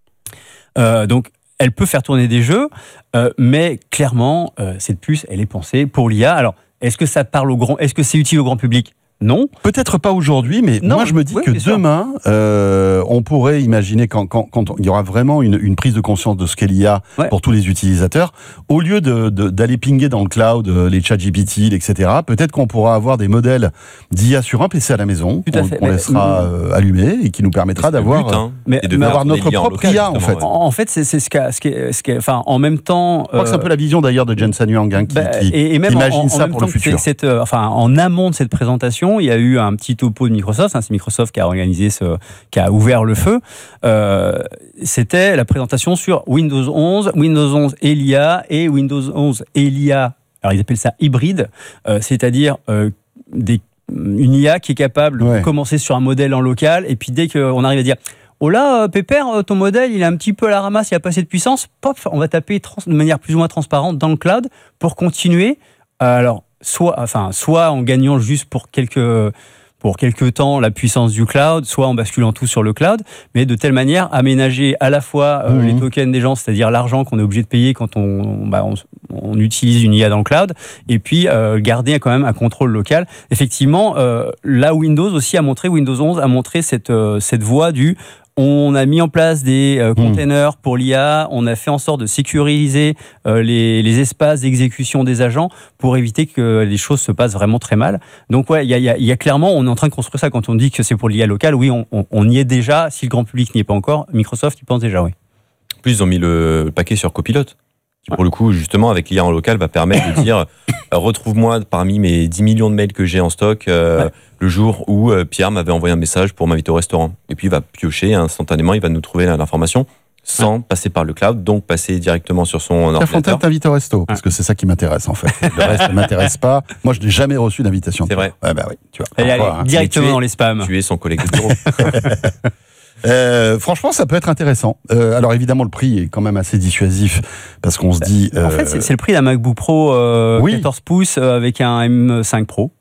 Euh, donc, elle peut faire tourner des jeux, euh, mais clairement, euh, cette puce, elle est pensée pour l'I A. Alors, est-ce que ça parle au grand, est-ce que c'est utile au grand public? Non. Peut-être pas aujourd'hui, mais Non, moi je me dis oui, que bien sûr. demain, euh, on pourrait imaginer quand, quand, quand il y aura vraiment une, une prise de conscience de ce qu'est l'I A Ouais. pour tous les utilisateurs, au lieu de, de- d'aller pinguer dans le cloud euh, les chats G P T, et cetera, peut-être qu'on pourra avoir des modèles d'I A sur un P C à la maison, Tout à qu'on, fait. qu'on Mais- laissera euh, allumer et qui nous permettra C'est le d'avoir... but, hein. Mais- Et de mais faire avoir tourner notre l'I A en propre local, I A, en justement, fait. ouais. En, en fait, c'est, c'est ce qu'a, ce qui est- ce qui est- enfin, en même temps. Je crois que c'est un euh, peu la vision d'ailleurs de Jensen Huang hein, qui, Bah, qui et, et même imagine en, en ça même pour temps le que futur. c'est- cette, euh, enfin, en amont de cette présentation, il y a eu un petit topo de Microsoft. hein, c'est Microsoft qui a organisé ce, qui a ouvert le feu. Euh, c'était la présentation sur Windows onze, Windows onze et l'I A et Windows onze et l'I A. Alors ils appellent ça hybride, euh, c'est-à-dire euh, des, une I A qui est capable Ouais. de commencer sur un modèle en local et puis dès qu'on arrive à dire oh là, euh, Pépère, euh, ton modèle, il est un petit peu à la ramasse, il n'y a pas assez de puissance. Pop, on va taper trans- de manière plus ou moins transparente dans le cloud pour continuer. Euh, alors, soit, enfin, soit en gagnant juste pour quelques, pour quelques temps la puissance du cloud, soit en basculant tout sur le cloud, mais de telle manière aménager à la fois euh, Mhm. les tokens des gens, c'est-à-dire l'argent qu'on est obligé de payer quand on, bah, on, on utilise une I A dans le cloud, et puis euh, garder quand même un contrôle local. Effectivement, euh, là Windows aussi a montré, Windows onze a montré cette, euh, cette voie du on a mis en place des euh, containers pour l'I A, on a fait en sorte de sécuriser euh, les, les espaces d'exécution des agents pour éviter que les choses se passent vraiment très mal. Donc ouais, il y a, y a- y a clairement, on est en train de construire ça quand on dit que c'est pour l'I A locale. Oui, on, on, on y est déjà. Si le grand public n'y est pas encore, Microsoft y pense déjà, oui. En plus, ils ont mis le, le paquet sur Copilot, qui pour le coup, justement, avec l'I A en local, va permettre de dire euh, retrouve-moi parmi mes dix millions de mails que j'ai en stock euh, Ouais. le jour où euh, Pierre m'avait envoyé un message pour m'inviter au restaurant. Et puis, il va piocher instantanément, il va nous trouver l'information sans passer par le cloud, donc passer directement sur son La ordinateur. Fontaine t'invite au resto, parce que c'est ça qui m'intéresse en fait. Le reste ne m'intéresse pas. Moi, je n'ai jamais reçu d'invitation. de C'est toi. vrai. Ouais, bah oui, tu vois. Allez, Parfois, allez, hein. directement tu es- dans les spams. Tu es son collègue de bureau. Euh, franchement, ça peut être intéressant. Euh, alors évidemment, le prix est quand même assez dissuasif parce qu'on se dit. En euh, fait, c'est, c'est le prix d'un MacBook Pro euh, oui. quatorze pouces euh, avec un M cinq Pro.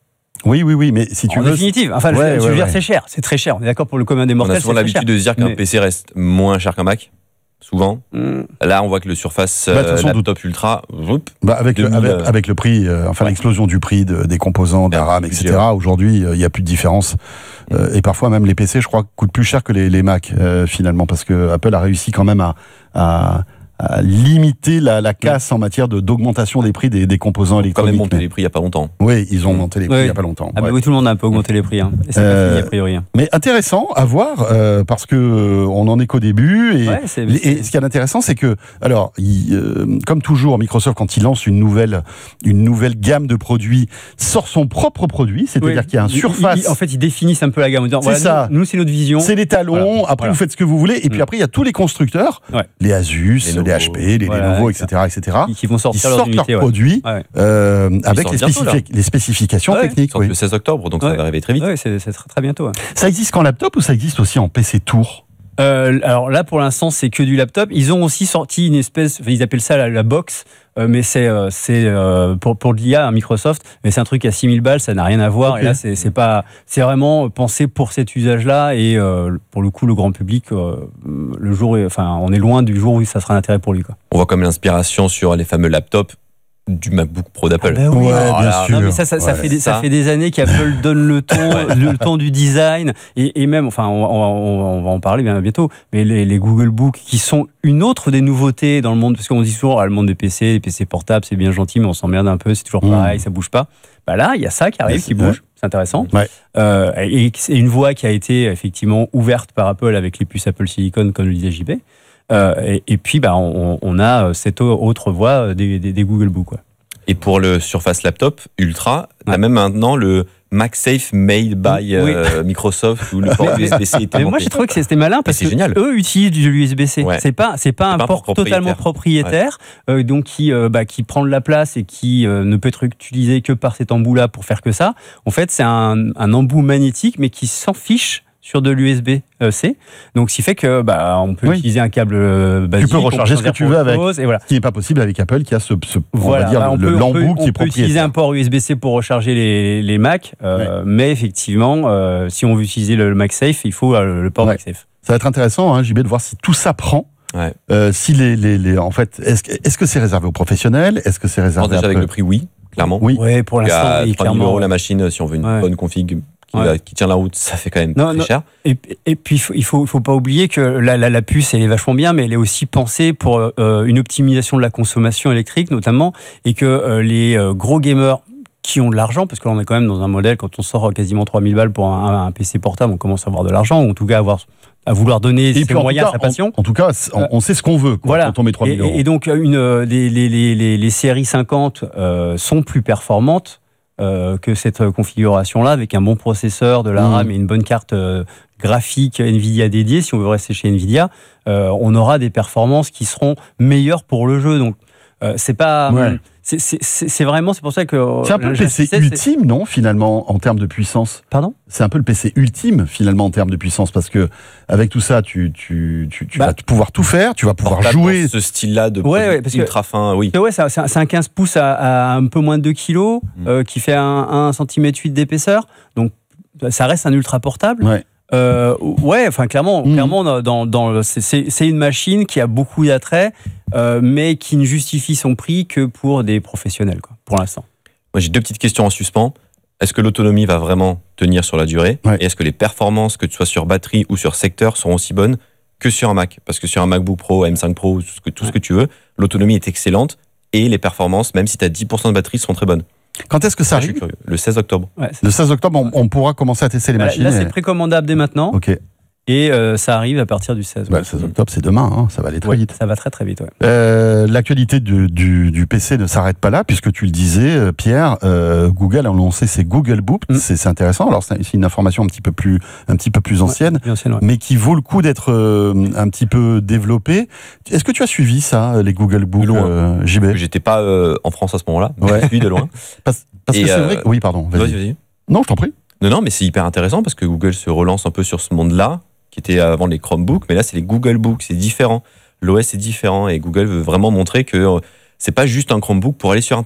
Oui, oui, oui, mais si tu en veux. définitive, enfin, je, Ouais, je ouais, veux dire, ouais. c'est cher, c'est très cher. On est d'accord pour le commun des On mortels. a souvent c'est très l'habitude cher. de se dire qu'un Mais- P C reste moins cher qu'un Mac, souvent. Hmm. Là, on voit que le Surface Bah, de toute euh, façon, laptop Ultra, whoop, Bah, avec, le, deux mille, avec, avec le prix, euh, enfin ouais. l'explosion du prix de- des composants, de la Ouais, RAM, le et budget, cetera. Aujourd'hui, il n'y a plus de différence. Euh, et parfois même les P C, je crois, coûtent plus cher que les, les Mac euh, finalement, parce que Apple a réussi quand même à, à, à limiter la, la casse en matière de d'augmentation des prix des, des composants quand même électroniques. monté Mais- les prix il n'y a pas longtemps. Oui, ils ont monté les prix Ouais. il n'y a pas longtemps. Ah bah ouais. oui, tout le monde a un peu augmenté les prix. Hein. Et c'est Euh, pas fini, a priori. Hein. Mais intéressant à voir euh, parce que euh, on en est qu'au début et, Ouais, c'est- et c'est- ce qui est intéressant c'est que alors il, euh, comme toujours Microsoft quand il lance une nouvelle une nouvelle gamme de produits sort son propre produit, c'est-à-dire Oui. qu'il y a un Ils- Surface. ils- en fait, ils définissent un peu la gamme. En disant, C'est voilà, ça. Nous, nous, c'est notre vision. C'est les talons, Voilà. après Voilà. vous faites ce que vous voulez, et puis Mm. après il y a tous les constructeurs, Ouais. les Asus, les, Lenovo. H P, les Voilà, Lenovo, et exact. cetera, et cetera, Qui, qui vont qui sortir leurs sortent leurs unités. ouais. produits Ouais. euh, avec sortent les, bientôt, là. spécifi- les spécifications Ouais. techniques. Ils sortent Oui. le seize octobre, donc ça Ouais. va arriver très vite. Ouais, c'est c'est très, très bientôt. ouais. Ça existe qu'en laptop ou ça existe aussi en P C Tour? Euh, alors là, pour l'instant, c'est que du laptop. Ils ont aussi sorti une espèce, enfin, ils appellent ça la, la box, euh, mais c'est euh, c'est euh, pour pour de l'I A, un Microsoft, mais c'est un truc à six mille balles, ça n'a rien à voir. Ok. Et là, c'est c'est pas, c'est vraiment pensé pour cet usage-là et euh, pour le coup, le grand public, euh, le jour, enfin, on est loin du jour où ça sera un intérêt pour lui, quoi. On voit comme l'inspiration sur les fameux laptops du MacBook Pro d'Apple. Ah bah oui. Ouais, Alors bien là, sûr. Non, mais ça, ça, ça Ouais. fait des, ça Ça. fait des années qu'Apple donne le ton, le ton du design, et, et même, enfin, on, on- on va en parler bien bientôt, mais les, les Google Books qui sont une autre des nouveautés dans le monde, parce qu'on dit souvent, ah, le monde des P C, les P C portables, c'est bien gentil, mais on s'emmerde un peu, c'est toujours Mmh. pareil, ça bouge pas. Bah là, il y a ça qui arrive, Ouais, qui c'est- bouge, c'est intéressant. Ouais. Euh, et c'est une voie qui a été effectivement ouverte par Apple avec les puces Apple Silicon, comme le disait J B. Euh, et, et puis, bah, on, on a cette autre voie des, des, des Google Books, quoi. Et pour le Surface Laptop Ultra, on a Ouais. même maintenant le MagSafe made by Oui. euh, Microsoft où le port Mais- U S B C était Mais moi, monté. j'ai trouvé que c'était malin parce c'est que génial. eux utilisent du U S B C. Ouais. C'est pas, c'est pas un pas un port port totalement propriétaire, euh, donc qui, euh, bah, qui prend de la place et qui euh, ne peut être utilisé que par cet embout-là pour faire que ça. En fait, c'est un, un embout magnétique, mais qui s'en fiche sur de l'U S B C. Donc, ce qui fait que bah, on peut Oui. utiliser un câble euh, basique. peux recharger on ce peut que tu s'en veux servir avec. pour autre chose, et voilà. Ce qui n'est pas possible avec Apple qui a ce, ce on Voilà, va dire bah, on le- peut- on l'embout peut- qui est On peut utiliser propriétaire. un port U S B C pour recharger les, les Mac, euh, mais effectivement, euh, si on veut utiliser le, le MagSafe, il faut euh, le port Ouais. MagSafe. Ça va être intéressant, hein, J B, de voir si tout ça prend. Ouais. Euh, si les, les, les- en fait, est-ce que est-ce que c'est réservé aux professionnels? Est-ce que c'est Je pense réservé déjà à avec Apple? le prix, oui, clairement. Oui. Ouais, pour Il y l'instant, a oui, trois mille clairement. euros la machine si on veut une Ouais. bonne config qui, Ouais. va- qui tient la route, ça fait quand même Non, très non. cher. Et, et puis, il faut, il faut, faut pas oublier que la, la, la puce, elle est vachement bien, mais elle est aussi pensée pour euh, une optimisation de la consommation électrique, notamment, et que euh, les euh, gros gamers qui ont de l'argent, parce que là, on est quand même dans un modèle, quand on sort quasiment trois mille balles pour un, un P C portable, on commence à avoir de l'argent, ou en tout cas avoir, à vouloir donner Et ses puis en tout moyens, cas, sa passion. En, en tout cas, c- on, on sait ce qu'on veut quoi, Voilà. quand on met trois Et, mille euros. et donc, une, euh, les, les, les, les, les séries cinquante euh, sont plus performantes euh, que cette configuration-là, avec un bon processeur, de la Mmh. RAM et une bonne carte euh, graphique NVIDIA dédiée. Si on veut rester chez NVIDIA, euh, on aura des performances qui seront meilleures pour le jeu. Donc, euh, c'est pas. Ouais. C'est, c'est, c'est c'est vraiment, c'est pour ça que. C'est un peu le P C j'insistais, c'est- ultime, non, finalement, en termes de puissance? Pardon? C'est un peu le P C ultime, finalement, en termes de puissance, parce que avec tout ça, tu, tu, tu, tu Bah. vas pouvoir tout faire, tu vas pouvoir Portable jouer. dans ce style-là de Ouais, produit ouais, parce que- ultra fin, oui. Ouais, c'est un, c'est un- c'est un quinze pouces à, à un peu moins de deux kilos, Mm. euh, qui fait un, un centimètre huit d'épaisseur. Donc, ça reste un ultra portable. Ouais. Euh, ouais, enfin clairement, Mhm. clairement, dans, dans, dans le- c'est- c'est c'est une machine qui a beaucoup d'attraits, euh, mais qui ne justifie son prix que pour des professionnels, quoi, pour l'instant. Moi, j'ai deux petites questions en suspens. Est-ce que l'autonomie va vraiment tenir sur la durée? Ouais. Et est-ce que les performances, que tu sois sur batterie ou sur secteur, seront aussi bonnes que sur un Mac? Parce que sur un MacBook Pro, M cinq Pro, tout ce que, tout ce que tu veux, l'autonomie est excellente et les performances, même si tu as dix pour cent de batterie, seront très bonnes. Quand est-ce que ça Ah, je suis arrive? curieux. Le seize octobre. Ouais, c'est- Le seize octobre, on, on pourra commencer à tester les là, machines. là, c'est et- précommandable dès maintenant, Ok. et euh, ça arrive à partir du seize. Bah, ouais. le seize octobre, c'est demain, hein, ça va aller très Ouais, vite. ça va très très vite. Ouais. Euh, L'actualité du, du, du P C ne s'arrête pas là, puisque tu le disais, euh, Pierre, euh, Google a lancé ses Google Books. Mm. C'est c'est intéressant. Alors, c'est c'est une information un petit peu plus, un petit peu plus ancienne, Bien sûr, ouais. mais qui vaut le coup d'être euh, un petit peu développée. Est-ce que tu as suivi ça, les Google Books, De loin. euh, J B? Que j'étais pas euh, en France à ce moment-là, mais Ouais. je suis de loin. Parce, parce Et, que c'est euh, vrai que... Oui, pardon. vas-y. Vas-y, vas-y. Non, je t'en prie. Non, non, mais c'est hyper intéressant parce que Google se relance un peu sur ce monde-là, qui était avant les Chromebooks, mais là, c'est les Google Books, c'est différent. L'O S est différent et Google veut vraiment montrer que euh, c'est pas juste un Chromebook pour aller sur Internet.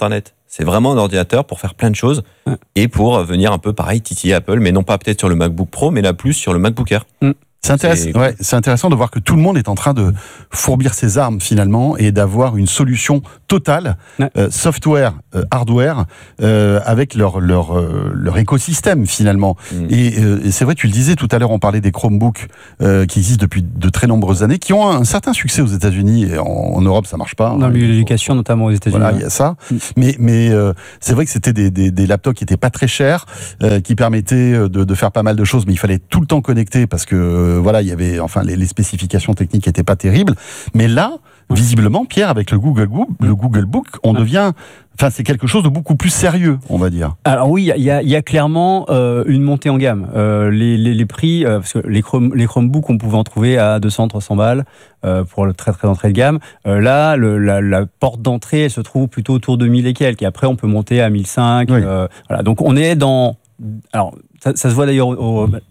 C'est vraiment un ordinateur pour faire plein de choses Ouais. et pour venir un peu pareil titiller Apple, mais non pas peut-être sur le MacBook Pro, mais là plus sur le MacBook Air. C'est intéressant, C'est- ouais, c'est intéressant de voir que tout le monde est en train de fourbir ses armes finalement et d'avoir une solution totale, Ouais. euh, software, euh, hardware, euh, avec leur leur euh, leur écosystème finalement. Mm. Et, euh, et c'est vrai, tu le disais tout à l'heure, on parlait des Chromebooks euh, qui existent depuis de très nombreuses années, qui ont un certain succès aux États-Unis et en, en Europe ça marche pas. Dans le milieu de l'éducation, notamment aux États-Unis. Voilà, il y a ça. Mm. Mais, mais euh, c'est vrai que c'était des, des, des laptops qui étaient pas très chers, euh, qui permettaient de, de faire pas mal de choses, mais il fallait tout le temps connecter parce que euh, voilà, il y avait, enfin, les, les spécifications techniques étaient pas terribles. Mais là, visiblement, Pierre, avec le Google Book, le Google Book, on Ouais. devient, enfin, c'est quelque chose de beaucoup plus sérieux, on va dire. Alors oui, il y a, il y a clairement euh, une montée en gamme. Euh, les, les, les prix, euh, parce que les, Chrome, les Chromebooks, on pouvait en trouver à deux cents, trois cents balles euh, pour le très très entrée de gamme. Euh, là, le, la, la porte d'entrée, elle se trouve plutôt autour de mille et quelques. Et après, on peut monter à mille cinq. Oui. Euh, voilà. Donc on est dans... Alors, ça, ça se voit d'ailleurs au... au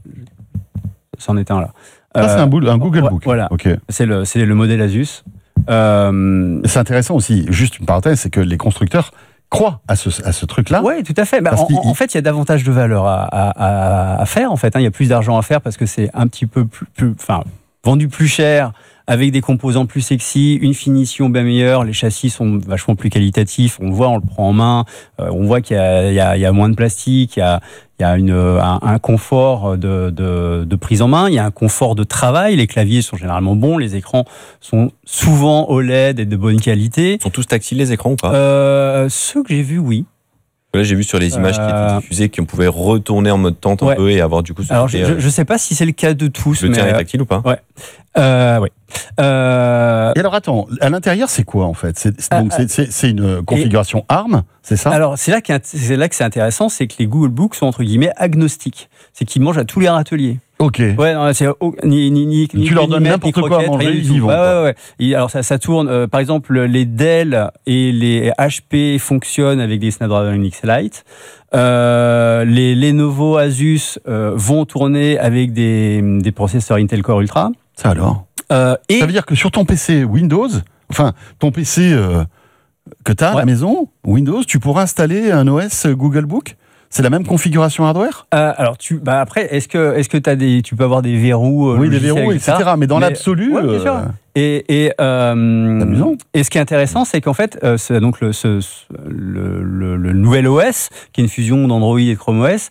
c'en est un là. Ça, c'est Euh, un, boule- un Google ouais, Book. Voilà, Ok. c'est le, c'est le modèle Asus. Euh, C'est intéressant aussi, juste une parenthèse, c'est que les constructeurs croient à ce, à ce truc-là. Oui, tout à fait. Bah, Parce en, qu'il- en fait, il y a davantage de valeur à, à, à, à faire. En fait, hein. Il y a plus d'argent à faire parce que c'est un petit peu plus, plus, enfin, vendu plus cher, avec des composants plus sexy, une finition bien meilleure. Les châssis sont vachement plus qualitatifs. On le voit, on le prend en main. Euh, on voit qu'il y a, il y a, il y a moins de plastique. Il y a, il y a une, un, un confort de, de, de prise en main. Il y a un confort de travail. Les claviers sont généralement bons. Les écrans sont souvent O L E D et de bonne qualité. Ils sont tous tactiles les écrans ou pas Euh, ceux que j'ai vus, oui. Là, j'ai vu sur les images qui Euh, étaient diffusées qu'on pouvait retourner en mode tente un Ouais. peu et avoir du coup ce Alors, côté, je euh, ne sais pas si c'est le cas de tous, le mais tien est euh, tactile ou pas euh, ouais. Euh, Et alors attends, à l'intérieur c'est quoi en fait? C'est, c'est- donc Ah, c'est, c'est, c'est une configuration ARM, c'est ça? alors, c'est là, qu'un- c'est là que c'est intéressant, c'est que les Google Books sont entre guillemets agnostiques. C'est qu'ils mangent à tous les râteliers. Ok. Ouais, non, c'est oh, ni ni ni Tu ni leur ni donnes mètres, n'importe ni quoi à croquettes, manger, rien du ils tout. y vont, Ouais, quoi. ouais, ouais. Et alors ça, ça tourne. euh, par exemple, les Dell et les H P fonctionnent avec des Snapdragon X Lite. Euh, les Lenovo, Asus euh, vont tourner avec des, des processeurs Intel Core Ultra. Ça alors? Euh, et Ça veut dire que sur ton P C Windows, enfin ton P C euh, que tu as à la Ouais. maison, Windows, tu pourras installer un O S Google Book? C'est la même configuration hardware? Euh, alors tu, bah après, est-ce que, est-ce que t'as des, tu peux avoir des verrous, euh, Oui, des logiciels, verrous, et cetera. Mais dans Mais- l'absolu, Ouais, bien sûr. euh, Et, et, euh, amusant. et ce qui est intéressant, c'est qu'en fait, euh, c'est donc le, ce, ce- le, le- le nouvel O S, qui est une fusion d'Android et de Chrome O S,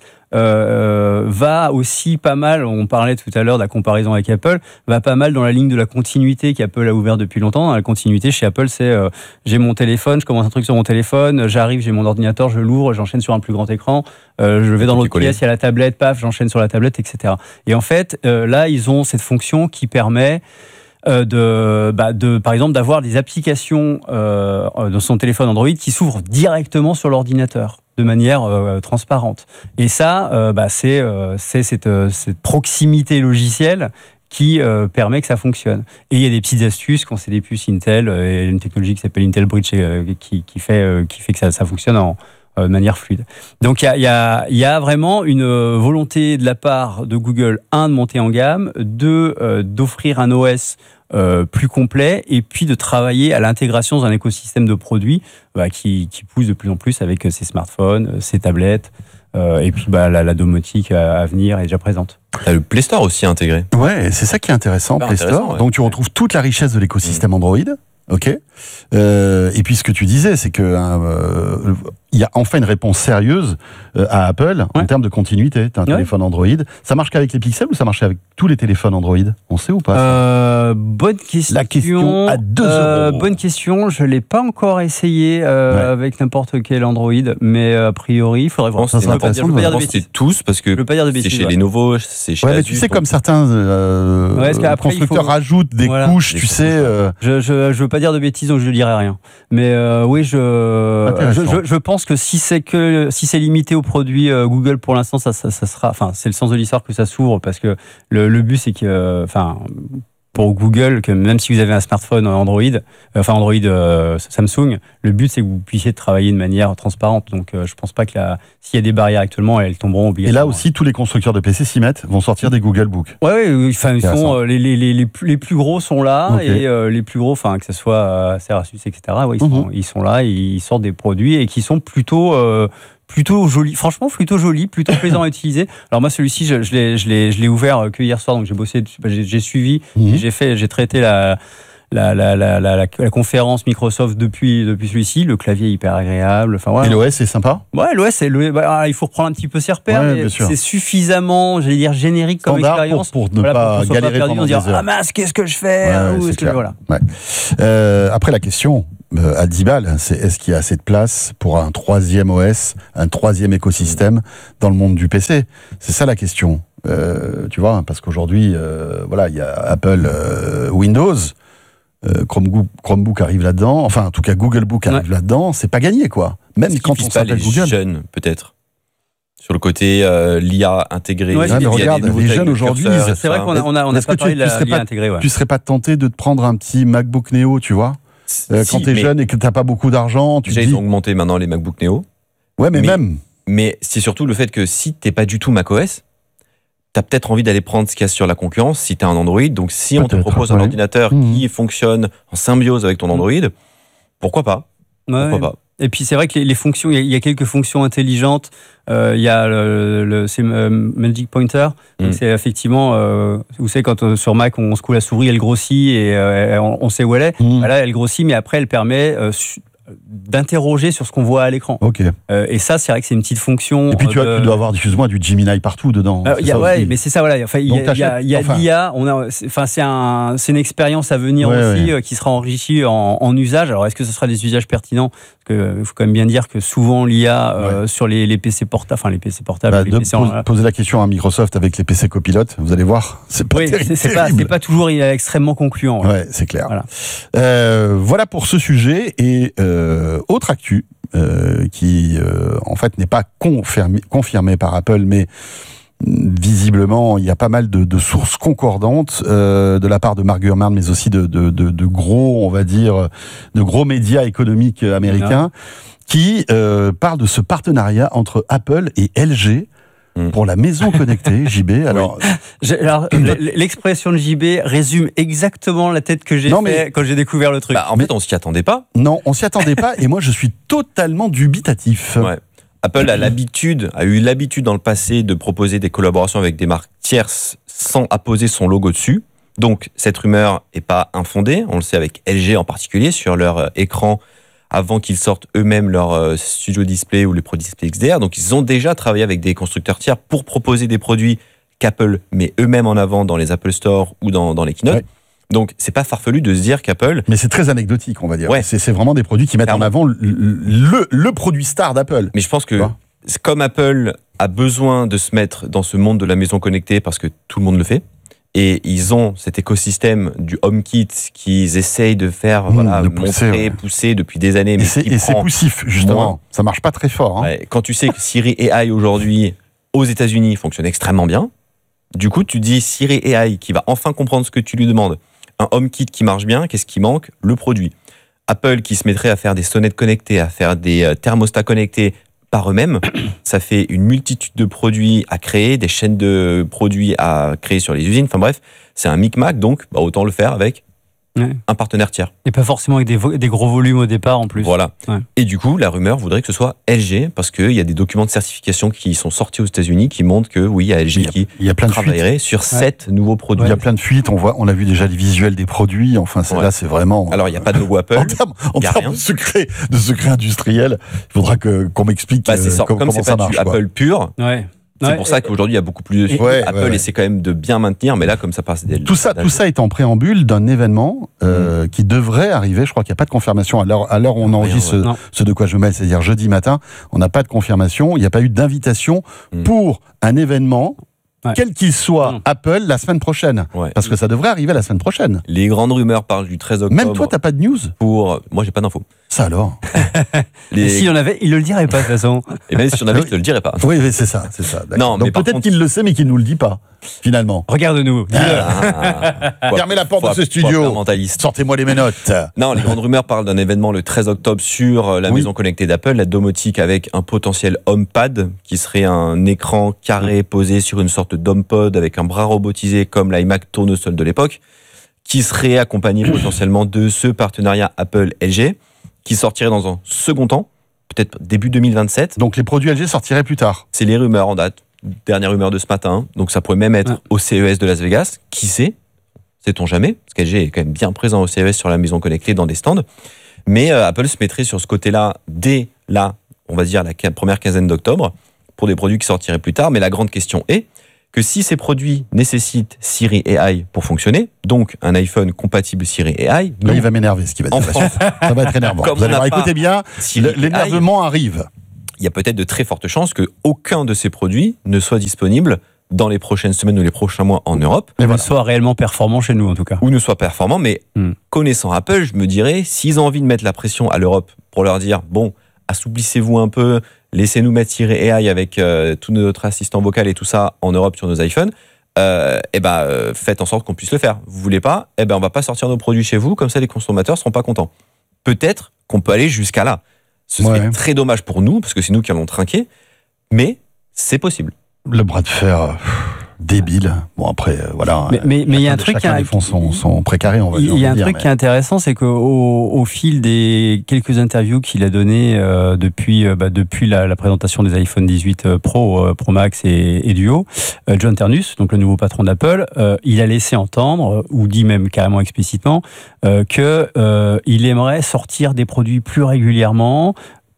euh, va aussi pas mal, on parlait tout à l'heure de la comparaison avec Apple, va pas mal dans la ligne de la continuité qu'Apple a ouvert depuis longtemps. La continuité chez Apple, c'est euh, j'ai mon téléphone, je commence un truc sur mon téléphone, j'arrive, j'ai mon ordinateur, je l'ouvre, j'enchaîne sur un plus grand écran, euh, je vais dans l'autre coller. pièce, il y a la tablette, paf, j'enchaîne sur la tablette, et cetera. Et en fait, euh, là, ils ont cette fonction qui permet euh, de, bah, de, par exemple, d'avoir des applications euh, dans son téléphone Android qui s'ouvrent directement sur l'ordinateur de manière euh, transparente. Et ça, euh, bah, c'est, euh, c'est cette, euh, cette proximité logicielle qui euh, permet que ça fonctionne. Et il y a des petites astuces quand c'est des puces Intel euh, et une technologie qui s'appelle Intel Bridge euh, qui, qui, fait, euh, qui fait que ça, ça fonctionne en, euh, de manière fluide. Donc il y a, il y, a, il y a vraiment une volonté de la part de Google, un, de monter en gamme, deux, euh, d'offrir un O S Euh, plus complet, et puis de travailler à l'intégration dans un écosystème de produits bah, qui, qui pousse de plus en plus avec ses smartphones, ses tablettes, euh, et puis bah, la, la domotique à, à venir est déjà présente. T'as le Play Store aussi intégré. Ouais, c'est ça qui est intéressant, Super Play intéressant, Store. ouais. Donc tu retrouves toute la richesse de l'écosystème Android. Ok. Euh, et puis ce que tu disais, c'est que euh, il y a enfin une réponse sérieuse euh, à Apple en Ouais. termes de continuité. Tu as un Ouais. téléphone Android. Ça marche qu'avec les pixels ou ça marche avec tous les téléphones Android? On sait ou pas? Euh, bonne question. La question à deux Euh, euros. bonne question. Je l'ai pas encore essayé euh, Ouais. avec n'importe quel Android, mais a priori, il faudrait Je voir. pense que ça je serait ne veux pas dire, je veux pas dire de c'était bêtises. tous parce que Je veux pas dire de c'est bêtises. chez ouais. Lenovo, c'est chez Ouais, mais Asus, tu sais, donc- comme certains euh, Ouais, parce qu'après, il constructeurs faut- rajoutent des Voilà. couches, Des tu couches, sais. euh, Je, je, je veux pas dire de bêtises, donc je ne dirai rien. Mais euh, oui, je, je, Intéressant. je, je pense que si c'est que si c'est limité aux produits euh, Google pour l'instant, ça, ça, ça sera. Enfin, c'est le sens de l'histoire que ça s'ouvre parce que le, le but c'est que, euh, enfin, pour Google que même si vous avez un smartphone Android, euh, enfin Android euh, Samsung, le but c'est que vous puissiez travailler de manière transparente. Donc euh, je pense pas que la, s'il y a des barrières actuellement, elles tomberont obligatoirement. Et là aussi, tous les constructeurs de P C s'y mettent, vont sortir des Google Books. Ouais, ouais, enfin ils sont euh, les, les, les, les, plus, les plus gros sont là okay. et euh, les plus gros, enfin que ce soit euh, Cerasus, et cetera. Ouais, ils, mm-hmm. sont, ils sont là, ils sortent des produits et qui sont plutôt euh, plutôt joli, franchement plutôt joli, plutôt plaisant à utiliser. Alors moi celui-ci je, je l'ai je l'ai je l'ai ouvert que hier soir, donc j'ai bossé, j'ai, j'ai suivi, mmh. et j'ai fait j'ai traité la la la la la, la, la conférence Microsoft depuis depuis celui-ci. Le clavier est hyper agréable. Enfin voilà. Et l'O S est sympa. Ouais, l'O S c'est le, bah, il faut reprendre un petit peu ses repères, ouais, mais c'est suffisamment, j'allais dire générique comme standard expérience pour, pour ne voilà, pas pour galérer pendant des heures. Ah mince, qu'est-ce que je fais ouais, Où est-ce que, voilà. Ouais. Euh, après la question. Euh, à dix balles, c'est est-ce qu'il y a assez de place pour un troisième O S, un troisième écosystème dans le monde du P C? C'est ça la question, euh, tu vois, parce qu'aujourd'hui, euh, voilà, il y a Apple euh, Windows, euh, Chromebook, Chromebook arrive là-dedans, enfin, en tout cas, Google Book arrive ouais. là-dedans, c'est pas gagné, quoi. Même c'est quand on s'appelle les Google. Jeunes, peut-être. Sur le côté euh, l'I A intégrée. Ouais, mais regarde, les jeunes aujourd'hui, c'est vrai qu'on a, on a, on a pas parlé de l'I A intégrée. Ouais. Tu serais pas tenté de te prendre un petit MacBook Neo, tu vois? Euh, si, quand t'es jeune et que t'as pas beaucoup d'argent, tu déjà dis... ils ont augmenté maintenant les MacBook Neo. Ouais, mais, mais même. Mais c'est surtout le fait que si t'es pas du tout macOS, t'as peut-être envie d'aller prendre ce qu'il y a sur la concurrence si t'es un Android. Donc si peut-être, on te propose ouais. un ordinateur mmh. qui fonctionne en symbiose avec ton Android, pourquoi pas? Ouais. Pourquoi pas? Et puis c'est vrai que les, les fonctions, il y, y a quelques fonctions intelligentes. Euh, il y a le, le c'est euh, Magic Pointer. Mm. C'est effectivement, euh, vous savez quand euh, sur Mac on secoue la souris, elle grossit et euh, on, on sait où elle est. Mm. Bah là, elle grossit, mais après elle permet euh, su- d'interroger sur ce qu'on voit à l'écran. Ok. Euh, et ça, c'est vrai que c'est une petite fonction. Et puis tu, de... as, tu dois avoir, excuse-moi, du Gemini partout dedans. Euh, y a, ouais, mais c'est ça, voilà. Enfin, il y a, y a, y a enfin... l'I A. On a, enfin, c'est un, c'est une expérience à venir ouais, aussi ouais. Euh, qui sera enrichie en, en usage. Alors, est-ce que ce sera des usages pertinents? Parce que il faut quand même bien dire que souvent l'I A euh, ouais. sur les, les P C portables, enfin les P C portables. Bah, les de P C pose, en... Poser la question à Microsoft avec les P C copilotes, vous allez voir, c'est pas oui, terrible. C'est, c'est pas, c'est pas toujours extrêmement concluant. Ouais, ouais c'est clair. Voilà. Euh, voilà pour ce sujet et euh, autre actu. Euh, qui euh, en fait n'est pas confirmé, confirmé par Apple, mais visiblement il y a pas mal de, de sources concordantes euh, de la part de Mark Gurman, mais aussi de, de, de, de gros, on va dire, de gros médias économiques américains qui euh, parlent de ce partenariat entre Apple et L G. Pour la maison connectée, J B. Alors, oui. alors l'expression de J B résume exactement la tête que j'ai non, fait mais... quand j'ai découvert le truc. Bah, en fait, on s'y attendait pas. Non, on s'y attendait pas, et moi, je suis totalement dubitatif. Ouais. Apple a l'habitude, a eu l'habitude dans le passé de proposer des collaborations avec des marques tierces sans apposer son logo dessus. Donc, cette rumeur est pas infondée. On le sait avec L G en particulier sur leur écran. Avant qu'ils sortent eux-mêmes leur euh, Studio Display ou les Pro Display X D R. Donc, ils ont déjà travaillé avec des constructeurs tiers pour proposer des produits qu'Apple met eux-mêmes en avant dans les Apple Store ou dans, dans les keynotes. Ouais. Donc, c'est pas farfelu de se dire qu'Apple... Mais c'est très anecdotique, on va dire. Ouais. C'est, c'est vraiment des produits qui mettent Clairement. en avant le, le, le produit star d'Apple. Mais je pense que, comme Apple a besoin de se mettre dans ce monde de la maison connectée parce que tout le monde le fait, et ils ont cet écosystème du HomeKit qu'ils essayent de faire mmh, voilà, de pousser, montrer, ouais. pousser depuis des années. Mais et c'est, et c'est poussif, justement. Moins. Ça marche pas très fort. Hein. Ouais, quand tu sais que Siri A I aujourd'hui, aux États-Unis, fonctionne extrêmement bien, du coup, tu dis Siri A I qui va enfin comprendre ce que tu lui demandes. Un HomeKit qui marche bien, qu'est-ce qui manque? Le produit. Apple qui se mettrait à faire des sonnettes connectées, à faire des thermostats connectés par eux-mêmes, ça fait une multitude de produits à créer, des chaînes de produits à créer sur les usines. Enfin bref, c'est un micmac, donc bah, autant le faire avec ouais. un partenaire tiers. Et pas forcément avec des, vo- des gros volumes au départ en plus. Voilà. Ouais. Et du coup, la rumeur voudrait que ce soit L G, parce qu'il y a des documents de certification qui sont sortis aux États-Unis qui montrent que oui, il y a L G il y a, qui il y a plein travaillerait de sur sept ouais. nouveaux produits. Il y a plein de fuites, on, voit, on a vu déjà les visuels des produits, enfin c'est, ouais. là c'est vraiment... Alors il n'y a pas de logo Apple, en termes, en termes de, secret, de secret industriel, il faudra que, qu'on m'explique bah, c'est ça, euh, comment, comme c'est comment pas ça marche. Apple pur, ouais. C'est ouais, pour ça qu'aujourd'hui, il y a beaucoup plus de ouais, Apple ouais, ouais. essaie quand même de bien maintenir, mais là, comme ça passe des... Tout ça, tout ça est en préambule d'un événement euh, mmh. qui devrait arriver. Je crois qu'il n'y a pas de confirmation à l'heure, à l'heure où on enregistre Rien, ouais. ce, ce de quoi je mêle, c'est-à-dire jeudi matin. On n'a pas de confirmation. Il n'y a pas eu d'invitation mmh. pour un événement. Ouais. Quel qu'il soit, mmh. Apple, la semaine prochaine. Ouais. Parce que ça devrait arriver la semaine prochaine. Les grandes rumeurs parlent du treize octobre. Même toi, t'as pas de news? Pour... Moi, j'ai pas d'infos. Ça alors Les... S'il y en avait, il le dirait pas de toute façon. Et même si on avait, je te le dirais pas. Oui, mais c'est ça, c'est ça. Non, Donc mais peut-être contre... qu'il le sait, mais qu'il nous le dit pas. finalement? Regarde-nous. Ah. Fermez la porte de ce studio. Sortez-moi les menottes. Non, les grandes rumeurs parlent d'un événement le treize octobre sur la Oui. maison connectée d'Apple, la domotique, avec un potentiel HomePad, qui serait un écran carré posé sur une sorte d'HomePod avec un bras robotisé comme l'iMac tournesol de l'époque, qui serait accompagné potentiellement de ce partenariat Apple-L G, qui sortirait dans un second temps, peut-être début deux mille vingt-sept. Donc les produits L G sortiraient plus tard. C'est les rumeurs en date, dernière rumeur de ce matin, donc ça pourrait même être Ouais. au C E S de Las Vegas, qui sait, sait-on jamais, parce qu'L G est quand même bien présent au C E S sur la maison connectée dans des stands, mais euh, Apple se mettrait sur ce côté-là dès là, on va dire la quin- première quinzaine d'octobre, pour des produits qui sortiraient plus tard, mais la grande question est que si ces produits nécessitent Siri A I pour fonctionner, donc un iPhone compatible Siri A I, Là, il va m'énerver ce qui va en dire. France, Ça va être énervant. Comme Vous allez on n'a voir, pas écoutez bien, Siri le- A I, l'énervement arrive. il y a peut-être de très fortes chances qu'aucun de ces produits ne soit disponible dans les prochaines semaines ou les prochains mois en Europe, Et Ne voilà. soit réellement performant chez nous, en tout cas. ou ne soit performant, mais Hmm. connaissant Apple, je me dirais, s'ils ont envie de mettre la pression à l'Europe pour leur dire, bon, assouplissez-vous un peu, laissez-nous mettre Siri A I avec euh, tout notre assistant vocal et tout ça en Europe sur nos iPhones, euh, eh ben, euh, faites en sorte qu'on puisse le faire. Vous voulez pas, eh ben, on va pas sortir nos produits chez vous, comme ça les consommateurs seront pas contents. Peut-être qu'on peut aller jusqu'à là. Ce serait Ouais. très dommage pour nous, parce que c'est nous qui allons trinquer, mais c'est possible. Le bras de fer euh, débile. Bon, après, euh, voilà. Mais- mais- mais il y a un Chacun- truc chacun qui a- défend son, son précaré, on va Il dire. y a on un va truc dire, qui est intéressant, c'est qu'au au fil des quelques interviews qu'il a données euh, depuis, euh, bah, depuis la, la présentation des iPhone dix-huit Pro, euh, Pro Max et, et Duo, euh, John Ternus, donc le nouveau patron d'Apple, euh, il a laissé entendre, ou dit même carrément explicitement, euh, que euh, il aimerait sortir des produits plus régulièrement,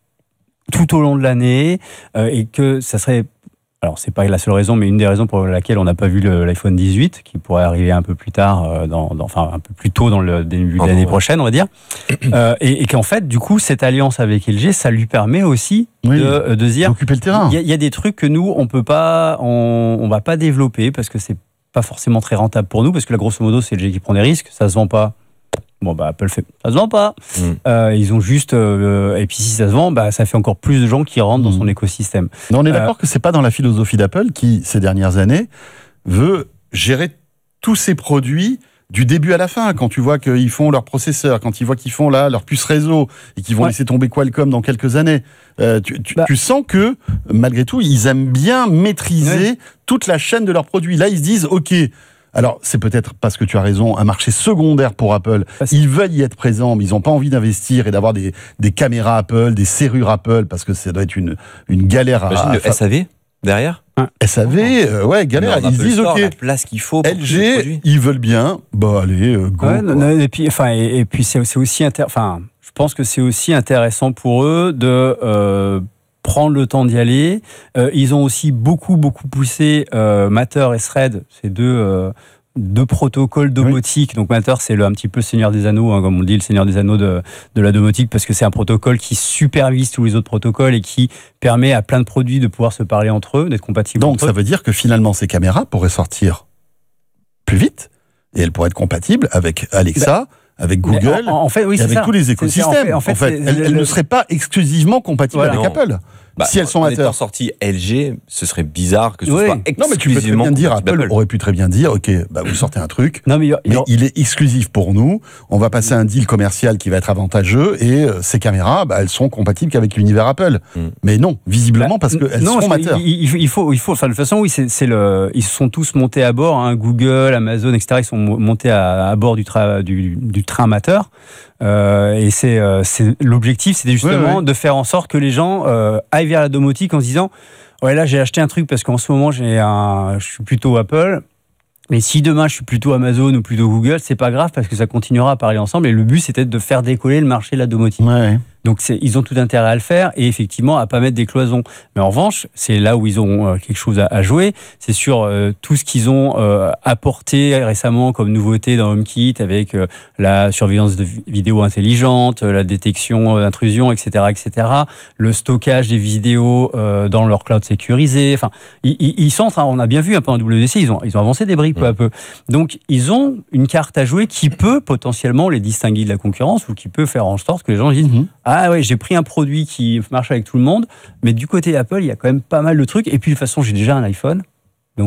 tout au long de l'année, euh, et que ça serait... Alors, c'est pas la seule raison, mais une des raisons pour laquelle on n'a pas vu le- l'iPhone dix-huit, qui pourrait arriver un peu plus tard, euh, dans, dans- enfin un peu plus tôt dans le début de Pardon, l'année ouais. prochaine, on va dire, euh, et, et qu'en fait, du coup, cette alliance avec L G, ça lui permet aussi Oui. de, de se dire, Occuper le terrain. il y, a- il y a des trucs que nous, on peut pas, on, on va pas développer parce que c'est pas forcément très rentable pour nous, parce que là, grosso modo, c'est L G qui prend des risques, ça se vend pas. Bon, bah, Apple fait, ça se vend pas. Mm. Euh, ils ont juste, euh, et puis si ça se vend, bah, ça fait encore plus de gens qui rentrent dans Mm. son écosystème. Mais on est Euh, d'accord que c'est pas dans la philosophie d'Apple qui, ces dernières années, veut gérer tous ses produits du début à la fin. Quand tu vois qu'ils font leur processeur, quand ils voient qu'ils font là leur puce réseau et qu'ils vont Ouais. laisser tomber Qualcomm dans quelques années, euh, tu, tu- Bah. tu sens que malgré tout, ils aiment bien maîtriser toute la chaîne de leurs produits. Là, ils se disent, ok. Alors, c'est peut-être parce que tu as raison, un marché secondaire pour Apple. Parce- Ils veulent y être présents, mais ils n'ont pas envie d'investir et d'avoir des, des caméras Apple, des serrures Apple, parce que ça doit être une, une galère à, Imagine à le fa- S A V derrière. S A V, euh, ouais, galère. Mais en Ils se Apple disent, Store, ok, la place qu'il faut pour L tous les G, produits. ils veulent bien, bah allez, euh, go. Ouais, quoi. non, et puis, enfin, et, et puis c'est c'est aussi intér- enfin, je pense que c'est aussi intéressant pour eux de euh, prendre le temps d'y aller. Euh, ils ont aussi beaucoup, beaucoup poussé euh, Matter et Thread, ces deux, euh, deux protocoles domotique. Donc Matter, c'est le, un petit peu le Seigneur des Anneaux, hein, comme on le dit, le Seigneur des Anneaux de, de la domotique, parce que c'est un protocole qui supervise tous les autres protocoles et qui permet à plein de produits de pouvoir se parler entre eux, d'être compatibles Donc entre ça eux. veut dire que finalement ces caméras pourraient sortir plus vite et elles pourraient être compatibles avec Alexa, avec Mais Google, en, en fait, oui, et c'est avec ça. tous les C'est- c'est- en écosystèmes. fait- En en fait, fait, c'est- elles, elles le- ne seraient pas exclusivement compatibles Voilà. avec Non. Apple. Bah, si elles sont en à terre. étant sorties L G, ce serait bizarre que ce Oui. soit Non, mais tu peux très exclusivement bien dire, compatible Apple aurait pu très bien dire, ok, bah vous sortez un truc, Non, mais il y a- il y mais a- il est exclusif pour nous. On va passer un deal commercial qui va être avantageux et euh, ces caméras, bah, elles sont compatibles qu'avec l'univers Apple. Mm. Mais non, visiblement parce qu'elles non, sont parce que mateurs. il, il- il faut, il faut, enfin, de toute façon, oui, c'est, c'est le, ils se sont tous montés à bord, hein, Google, Amazon, et cetera. Ils sont mo- montés à, à bord du, tra, du, du train Matter. Euh, et c'est, euh, c'est l'objectif, c'était justement Ouais, ouais. de faire en sorte que les gens euh, aillent vers la domotique en se disant, ouais, là, j'ai acheté un truc parce qu'en ce moment, j'ai un, je suis plutôt Apple. Mais si demain je suis plutôt Amazon ou plutôt Google, c'est pas grave parce que ça continuera à parler ensemble. Et le but, c'était de faire décoller le marché de la domotique. Ouais. Donc c'est, ils ont tout intérêt à le faire et effectivement à pas mettre des cloisons. Mais en revanche, c'est là où ils ont euh, quelque chose à, à jouer. C'est sur euh, tout ce qu'ils ont euh, apporté récemment comme nouveauté dans HomeKit avec euh, la surveillance de vi- vidéo intelligente, euh, la détection euh, d'intrusion, et cetera, et cetera. Le stockage des vidéos euh, dans leur cloud sécurisé. Enfin, ils, ils, ils sont en train, on a bien vu un peu en W D C, ils ont, ils ont avancé des briques peu à peu. Donc ils ont une carte à jouer qui peut potentiellement les distinguer de la concurrence ou qui peut faire en sorte que les gens disent Mhm. ah ouais, j'ai pris un produit qui marche avec tout le monde, mais du côté Apple, il y a quand même pas mal de trucs. Et puis de toute façon, j'ai déjà un iPhone, donc voilà.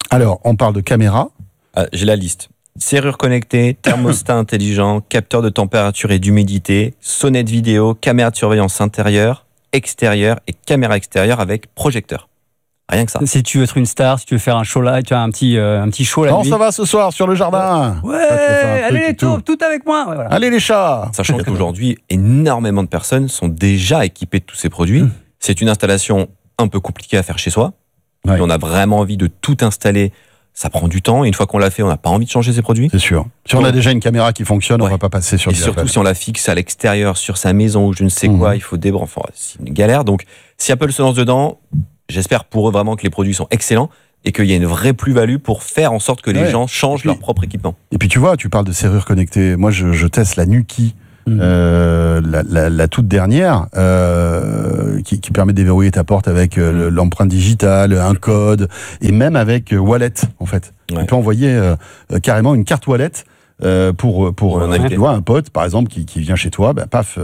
Alors, on parle de caméra. Ah, j'ai la liste. Serrure connectée, thermostat intelligent, capteur de température et d'humidité, sonnette vidéo, caméra de surveillance intérieure, extérieure et caméra extérieure avec projecteur. Rien que ça. Si tu veux être une star, si tu veux faire un show là, tu as un petit, euh, un petit show là. Comment ça va ce soir sur le jardin? Ouais, Toi, tu veux faire un allez truc les et tout. taupes, tout avec moi. Ouais, voilà. Allez les chats. Sachant qu'aujourd'hui, énormément de personnes sont déjà équipées de tous ces produits. Mmh. C'est une installation un peu compliquée à faire chez soi. Ouais. Et on a vraiment envie de tout installer. Ça prend du temps. Et une fois qu'on l'a fait, on n'a pas envie de changer ces produits. C'est sûr. Si on a déjà une caméra qui fonctionne, ouais. on va pas passer sur Et du surtout, Apple. si on la fixe à l'extérieur, sur sa maison ou je ne sais mmh. quoi, il faut débrancher. Enfin, c'est une galère. Donc, si Apple se lance dedans, j'espère pour eux vraiment que les produits sont excellents et qu'il y a une vraie plus-value pour faire en sorte que les ouais. gens changent puis, leur propre équipement. Et puis tu vois, tu parles de serrure connectée. Moi, je, je teste la Nuki, mmh. euh, la, la, la toute dernière, euh, qui, qui permet de déverrouiller ta porte avec euh, l'empreinte digitale, un code, et même avec euh, Wallet, en fait. Ouais. On peut envoyer euh, carrément une carte Wallet euh, pour, pour euh, tu vois, un pote, par exemple, qui, qui vient chez toi, bah, paf,